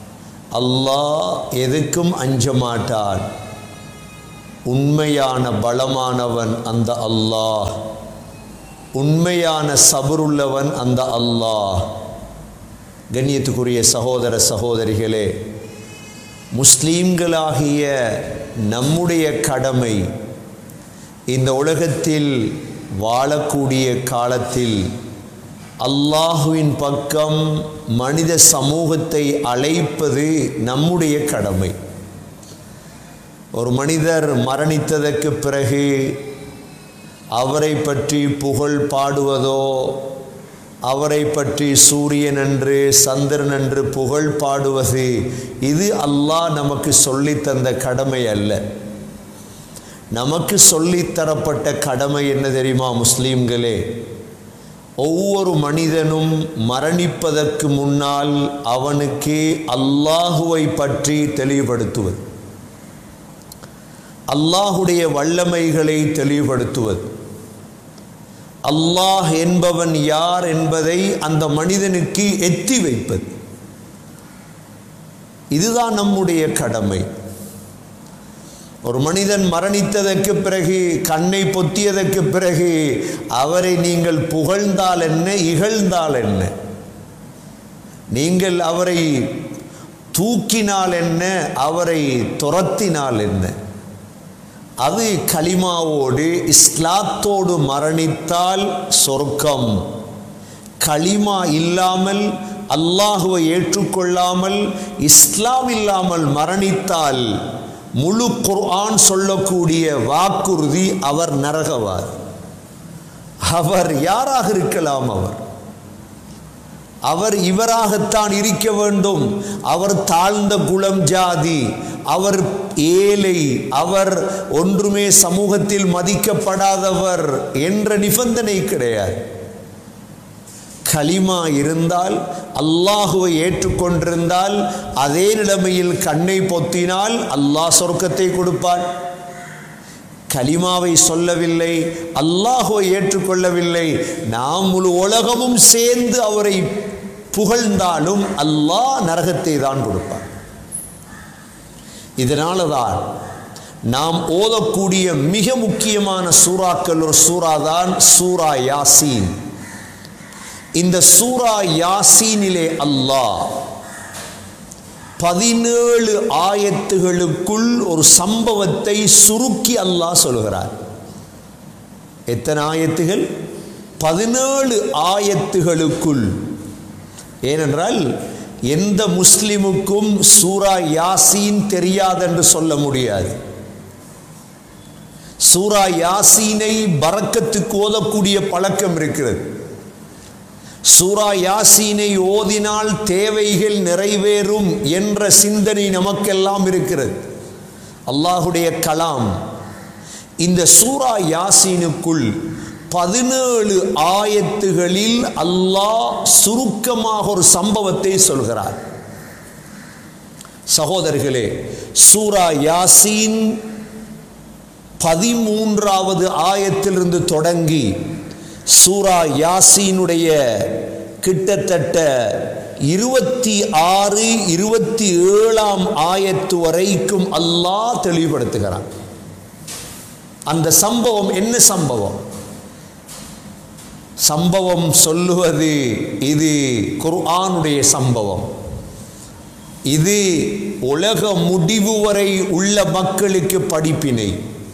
அல்லாஹ் எதுக்கும் அஞ்ச மாட்டான். உண்மையான பலமானவன் அந்த அல்லாஹ், உண்மையான சபருள்ளவன் அந்த அல்லாஹ். கண்ணியத்துக்குரிய சகோதர சகோதரிகளே, முஸ்லீம்களாகிய நம்முடைய கடமை இந்த உலகத்தில் வாழக்கூடிய காலத்தில் அல்லாஹுவின் பக்கம் மனித சமூகத்தை அழைப்பது நம்முடைய கடமை. ஒரு மனிதர் மரணித்ததற்கு பிறகு அவரை பற்றி புகழ் பாடுவதோ, அவரை பற்றி சூரியன் என்று சந்திரன் என்று புகழ் பாடுவது, இது அல்லாஹ் நமக்கு சொல்லித்தந்த கடமை அல்ல. நமக்கு சொல்லித்தரப்பட்ட கடமை என்ன தெரியுமா முஸ்லீம்களே? ஒவ்வொரு மனிதனும் மரணிப்பதற்கு முன்னால் அவனுக்கு அல்லாஹுவை பற்றி தெளிவுபடுத்துவது, அல்லாஹுடைய வல்லமைகளை தெளிவுபடுத்துவது, அல்லாஹ் என்பவன் யார் என்பதை அந்த மனிதனுக்கு எத்தி வைப்பது. இதுதான் நம்முடைய கடமை. ஒரு மனிதன் மரணித்ததற்கு பிறகு, கண்ணை பொத்தியதற்கு பிறகு அவரை நீங்கள் புகழ்ந்தால் என்ன, இகழ்ந்தால் என்ன, நீங்கள் அவரை தூக்கினால் என்ன, அவரை துரத்தினால் என்ன, அது கலிமாவோடு இஸ்லாத்தோடு மரணித்தால் சொர்க்கம். கலிமா இல்லாமல், அல்லாஹுவை ஏற்றுக்கொள்ளாமல், இஸ்லாம் இல்லாமல் மரணித்தால் முழு குர்ஆன் சொல்லக்கூடிய வாக்குறுதி அவர் நரகவாதி. அவர் யாராக இருக்கலாம், அவர் அவர் இவராகத்தான் இருக்க வேண்டும். அவர் தாழ்ந்த குலம் ஜாதி, அவர் ஏழை, அவர் ஒன்றுமே சமூகத்தில் மதிக்கப்படாதவர் என்ற நிபந்தனை கிடையாது. கலிமா இருந்தால், அல்லாஹுவை ஏற்றுக்கொண்டிருந்தால், அதே நிலைமையில் கண்ணை பொத்தினால் அல்லாஹ் சொர்க்கத்தை கொடுப்பான். கலிமாவை சொல்லவில்லை, அல்லாஹுவை ஏற்றுக்கொள்ளவில்லை, நாம் முழு உலகமும் சேர்ந்து அவரை புகழ்ந்தாலும் அல்லாஹ் நரகத்தை தான் கொடுப்பார். இதனால தான் நாம் ஓதக்கூடிய மிக முக்கியமான சூறாக்கள் ஒரு சூறா தான் சூரா யாசீன். இந்த சூரா யாசீனிலே அல்லாஹ் பதினேழு ஆயத்துகளுக்குள் ஒரு சம்பவத்தை சுருக்கி அல்லாஹ் சொல்கிறார். எத்தனை ஆயத்துகள்? பதினேழு ஆயத்துகளுக்குள். ஏனென்றால் எந்த முஸ்லிமுக்கும் சூரா யாசீன் தெரியாதென்று சொல்ல முடியாது. சூரா யாசீனை பரக்கத்துக்கு ஓதக்கூடிய பழக்கம் இருக்கிறது. சூரா யாசீனை ஓதினால் தேவைகள் நிறைவேறும் என்ற சிந்தனை நமக்கெல்லாம் இருக்கிறது. அல்லாஹுடைய கலாம். இந்த சூரா யாசீனுக்குள் பதினேழு ஆயத்துகளில் அல்லாஹ் சுருக்கமாக ஒரு சம்பவத்தை சொல்கிறார். சகோதரர்களே, சூரா யாசீன் பதிமூன்றாவது ஆயத்திலிருந்து தொடங்கி சூரா யாசீனுடைய கிட்டத்தட்ட இருபத்தி ஆறு இருபத்தி ஏழாம் ஆயத்து வரைக்கும் அல்லாஹ் தெளிவுபடுத்துகிறான். அந்த சம்பவம் என்ன சம்பவம்? சம்பவம் சொல்லுவது இது குர்ஆனுடைய சம்பவம். இது உலக முடிவு வரை உள்ள மக்களுக்கு படிப்பினை.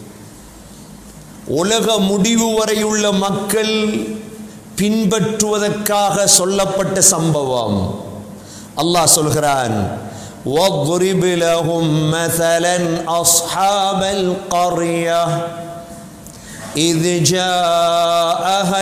உலக முடிவு வரை உள்ள மக்கள் பின்பற்றுவதற்காக சொல்லப்பட்ட சம்பவம். அல்லாஹ் சொல்கிறான், وَاضْرِبْ لَهُمْ مَثَلًا أَصْحَابَ الْقَرْيَةِ إِذْ جَاءَهَا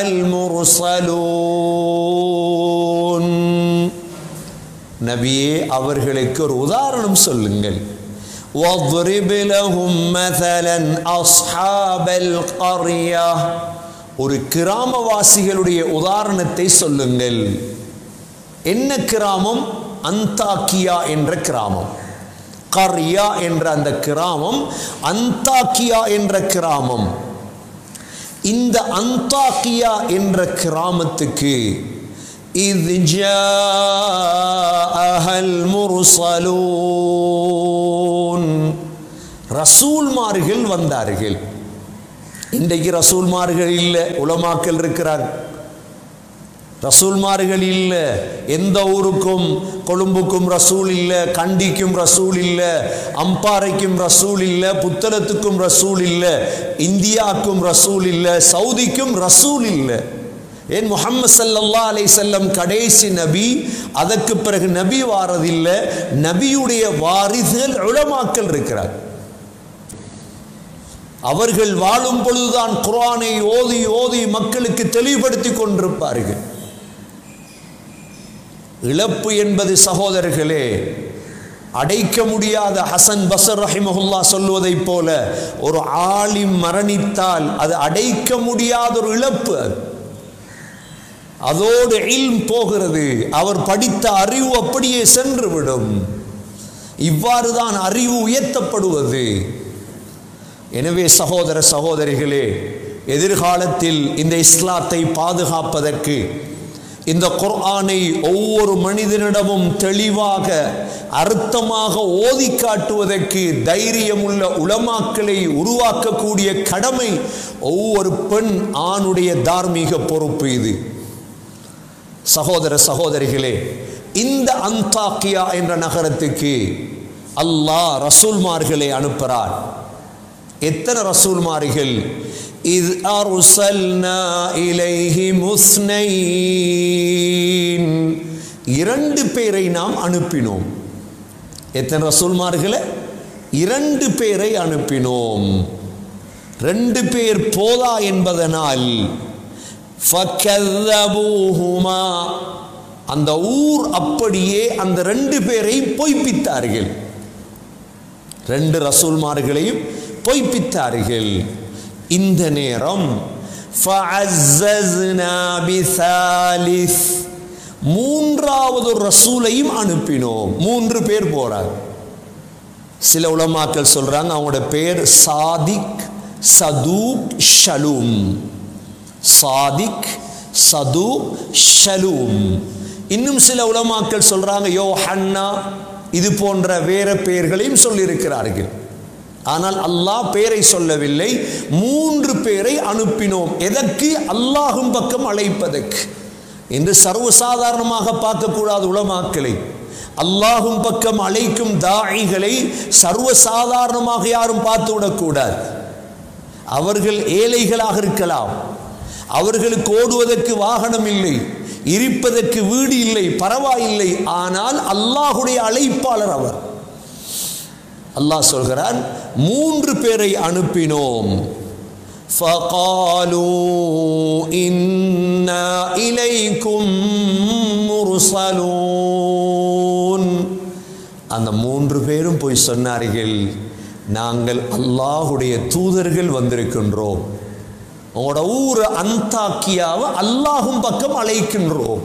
الْمُرْسَلُونَ. நபியே, அவர்களுக்கு ஒரு உதாரணம் சொல்லுங்கள். وَاضْرِبْ لَهُمْ مَثَلًا أَصْحَابَ الْقَرْيَةِ. ஒரு கிராமவாசிகளுடைய உதாரணத்தை சொல்லுங்கள். என்ன கிராமம்? அந்தாக்கியா என்ற கிராமம். கர்யா என்ற அந்த கிராமம், அந்தாக்கியா என்ற கிராமம். இந்த அந்தாக்கியா என்ற கிராமத்துக்கு إذ جاءها المرسلون ரசூல்மார்கள் வந்தார்கள். இன்றைக்கு ரசூல்மார்கள் இல்லை, உலமாக்கள் இருக்கிறார். ரசூல்மார்கள் இல்லை, எந்த ஊருக்கும் கொழும்புக்கும் ரசூல் இல்லை, கண்டிக்கும் ரசூல் இல்லை, அம்பாறைக்கும் ரசூல் இல்லை, புத்தளத்துக்கும் ரசூல் இல்லை, இந்தியாவுக்கும் ரசூல் இல்லை, சவுதிக்கும் ரசூல் இல்லை. ஏன் முஹம்மது ஸல்லல்லாஹு அலைஹி வஸல்லம் கடைசி நபி, அதற்கு பிறகு நபி வாரதில்லை. நபியுடைய வாரிசுகள் உலமாக்கள் இருக்கிறார். அவர்கள் வாழும் பொழுதுதான் குர்ஆனை ஓதி ஓதி மக்களுக்கு தெளிவுபடுத்தி கொண்டிருப்பார்கள். இழப்பு என்பது சகோதரர்களே அடைக்க முடியாத. ஹசன் பஸ்ர் ரஹிமஹுல்லாஹ் சொல்வதை போல, ஒரு ஆலிம் மரணித்தால் அது அடைக்க முடியாத ஒரு இழப்பு. அதோடு இல்ம் போகிறது, அவர் படித்த அறிவு அப்படியே சென்றுவிடும். இவ்வாறு தான் அறிவு உயர்த்தப்படுவது. எனவே சகோதர சகோதரிகளே, எதிர்காலத்தில் இந்த இஸ்லாத்தை பாதுகாப்பதற்கு, இந்த குர்ஆனை ஒவ்வொரு மனிதனிடமும் தெளிவாக அர்த்தமாக ஓதி காட்டுவதற்கு தைரியமுள்ள உலமாக்களை உருவாக்கக்கூடிய கடமை ஒவ்வொரு பெண் ஆணுடைய தார்மீக பொறுப்பு இது. சகோதர சகோதரிகளே, இந்த அந்தாக்கியா என்ற நகரத்துக்கு அல்லாஹ் ரசூல்மார்களை அனுப்புகிறார். எத்தனை ரசூல்மார்கள்? இஸ் அர்சல்னா இலைஹிம் உஸ்னைன், இரண்டு பேரை நாம் அனுப்பினோம். எத்தனை ரசூல்மார்களை? இரண்டு பேரை அனுப்பினோம். ரெண்டு பேர் போதா என்பதனால் ஃபக்கذبوهما, அந்த ஊர் அப்படியே அந்த ரெண்டு பேரை பொய்ப்பித்தார்கள். ரெண்டு ரசூல்மார்களையும் பொய்ப்பித்தார்கள். இந்த நேரம் ஃபஅஸ்ஸஸ்னா பிசாலிஸ், மூன்றாவது ரசூலையும் அனுப்பினோம். மூன்று பேர் போறாங்க. சில உலமாக்கள் சொல்றாங்க அவங்களோட பேர் சாதிக், சதூக், ஷலூம். சாதிக், சதூக், ஷலூம். இன்னும் சில உலமாக்கள் சொல்றாங்க யோஹன்னா, இது போன்ற வேற பெயர்களையும் சொல்லியிருக்கிறார்கள். ஆனால் அல்லாஹ் பேரை சொல்லவில்லை. மூன்று பேரை அனுப்பினோம். எதற்கு? அல்லாஹும் பக்கம் அழைப்பதற்கு. என்று சர்வசாதாரணமாக பார்க்கக்கூடாது உலமாக்களை. அல்லாஹும் பக்கம் அழைக்கும் தாயிகளை சர்வசாதாரணமாக யாரும் பார்த்து விடக்கூடாது. அவர்கள் ஏழைகளாக இருக்கலாம், அவர்களுக்கு ஓடுவதற்கு வாகனம் இல்லை, இருப்பதற்கு வீடு இல்லை, பரவாயில்லை. ஆனால் அல்லாஹுடைய அழைப்பாளர் அவர். அல்லாஹ் சொல்கிறான், மூன்று பேரை அனுப்பினோம். ஃபகாலூ இன்னா இலைக்கும் முர்ஸலூன், அந்த மூன்று பேரும் போய் சொன்னார்கள், நாங்கள் அல்லாஹுடைய தூதர்கள் வந்திருக்கின்றோம். உங்களோட ஊர் அந்தாக்கியாவை அல்லாஹும் பக்கம் அழைக்கின்றோம்.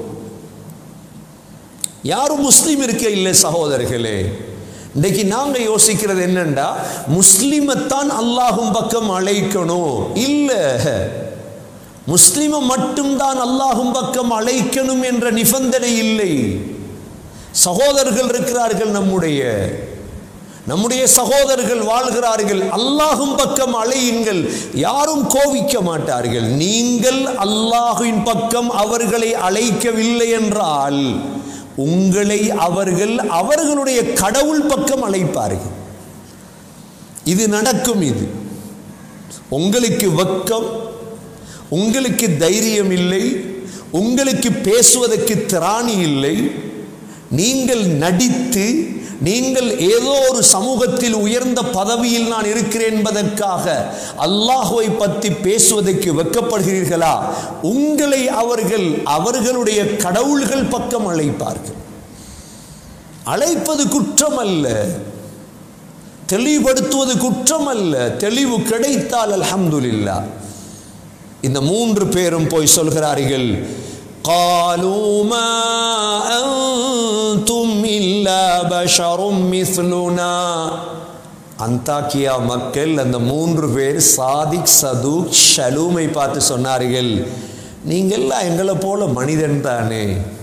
யாரும் முஸ்லீம் இருக்க இல்லை சகோதரர்களே. இன்றைக்கு நாங்க யோசிக்கிறது என்னண்டா, முஸ்லிமைத்தான் அல்லாஹும் பக்கம் அழைக்கணும். இல்ல, முஸ்லிமை மட்டும்தான் அல்லாஹும் பக்கம் அழைக்கணும் என்ற நிபந்தனை இல்லை. சகோதரர்கள் இருக்கிறார்கள், நம்முடைய நம்முடைய சகோதரர்கள் வாழ்கிறார்கள். அல்லாஹும் பக்கம் அழையுங்கள், யாரும் கோவிக்க மாட்டார்கள். நீங்கள் அல்லாஹுவின் பக்கம் அவர்களை அழைக்கவில்லை என்றால் உங்களை அவர்கள் அவர்களுடைய கடவுள் பக்கம் அழைப்பார்கள். இது நடக்கும். இது உங்களுக்கு வெட்கம், உங்களுக்கு தைரியம் இல்லை, உங்களுக்கு பேசுவதற்கு திராணி இல்லை. நீங்கள் நடித்து, நீங்கள் ஏதோ ஒரு சமூகத்தில் உயர்ந்த பதவியில் நான் இருக்கிறேன் என்பதற்காக அல்லாஹ்வை பற்றி பேசுவதற்கு வெட்கப்படுகிறீர்களா? உங்களை அவர்கள் அவர்களுடைய கடவுள்கள் பக்கம் அழைப்பார்கள். அழைப்பது குற்றம் அல்ல, தெளிவுபடுத்துவது குற்றம் அல்ல. தெளிவு கிடைத்தால் அல்ஹம்துலில்லாஹ். இந்த மூன்று பேரும் போய் சொல்கிறார்கள், قالوا ما أنتم إلا بشر مثلنا. அந்தாக்கியா மக்கள் அந்த மூன்று பேர் சாதிக், சதூக், ஷலூமை பார்த்து சொன்னார்கள், நீங்கள்லாம் எங்களை போல மனிதன் தானே,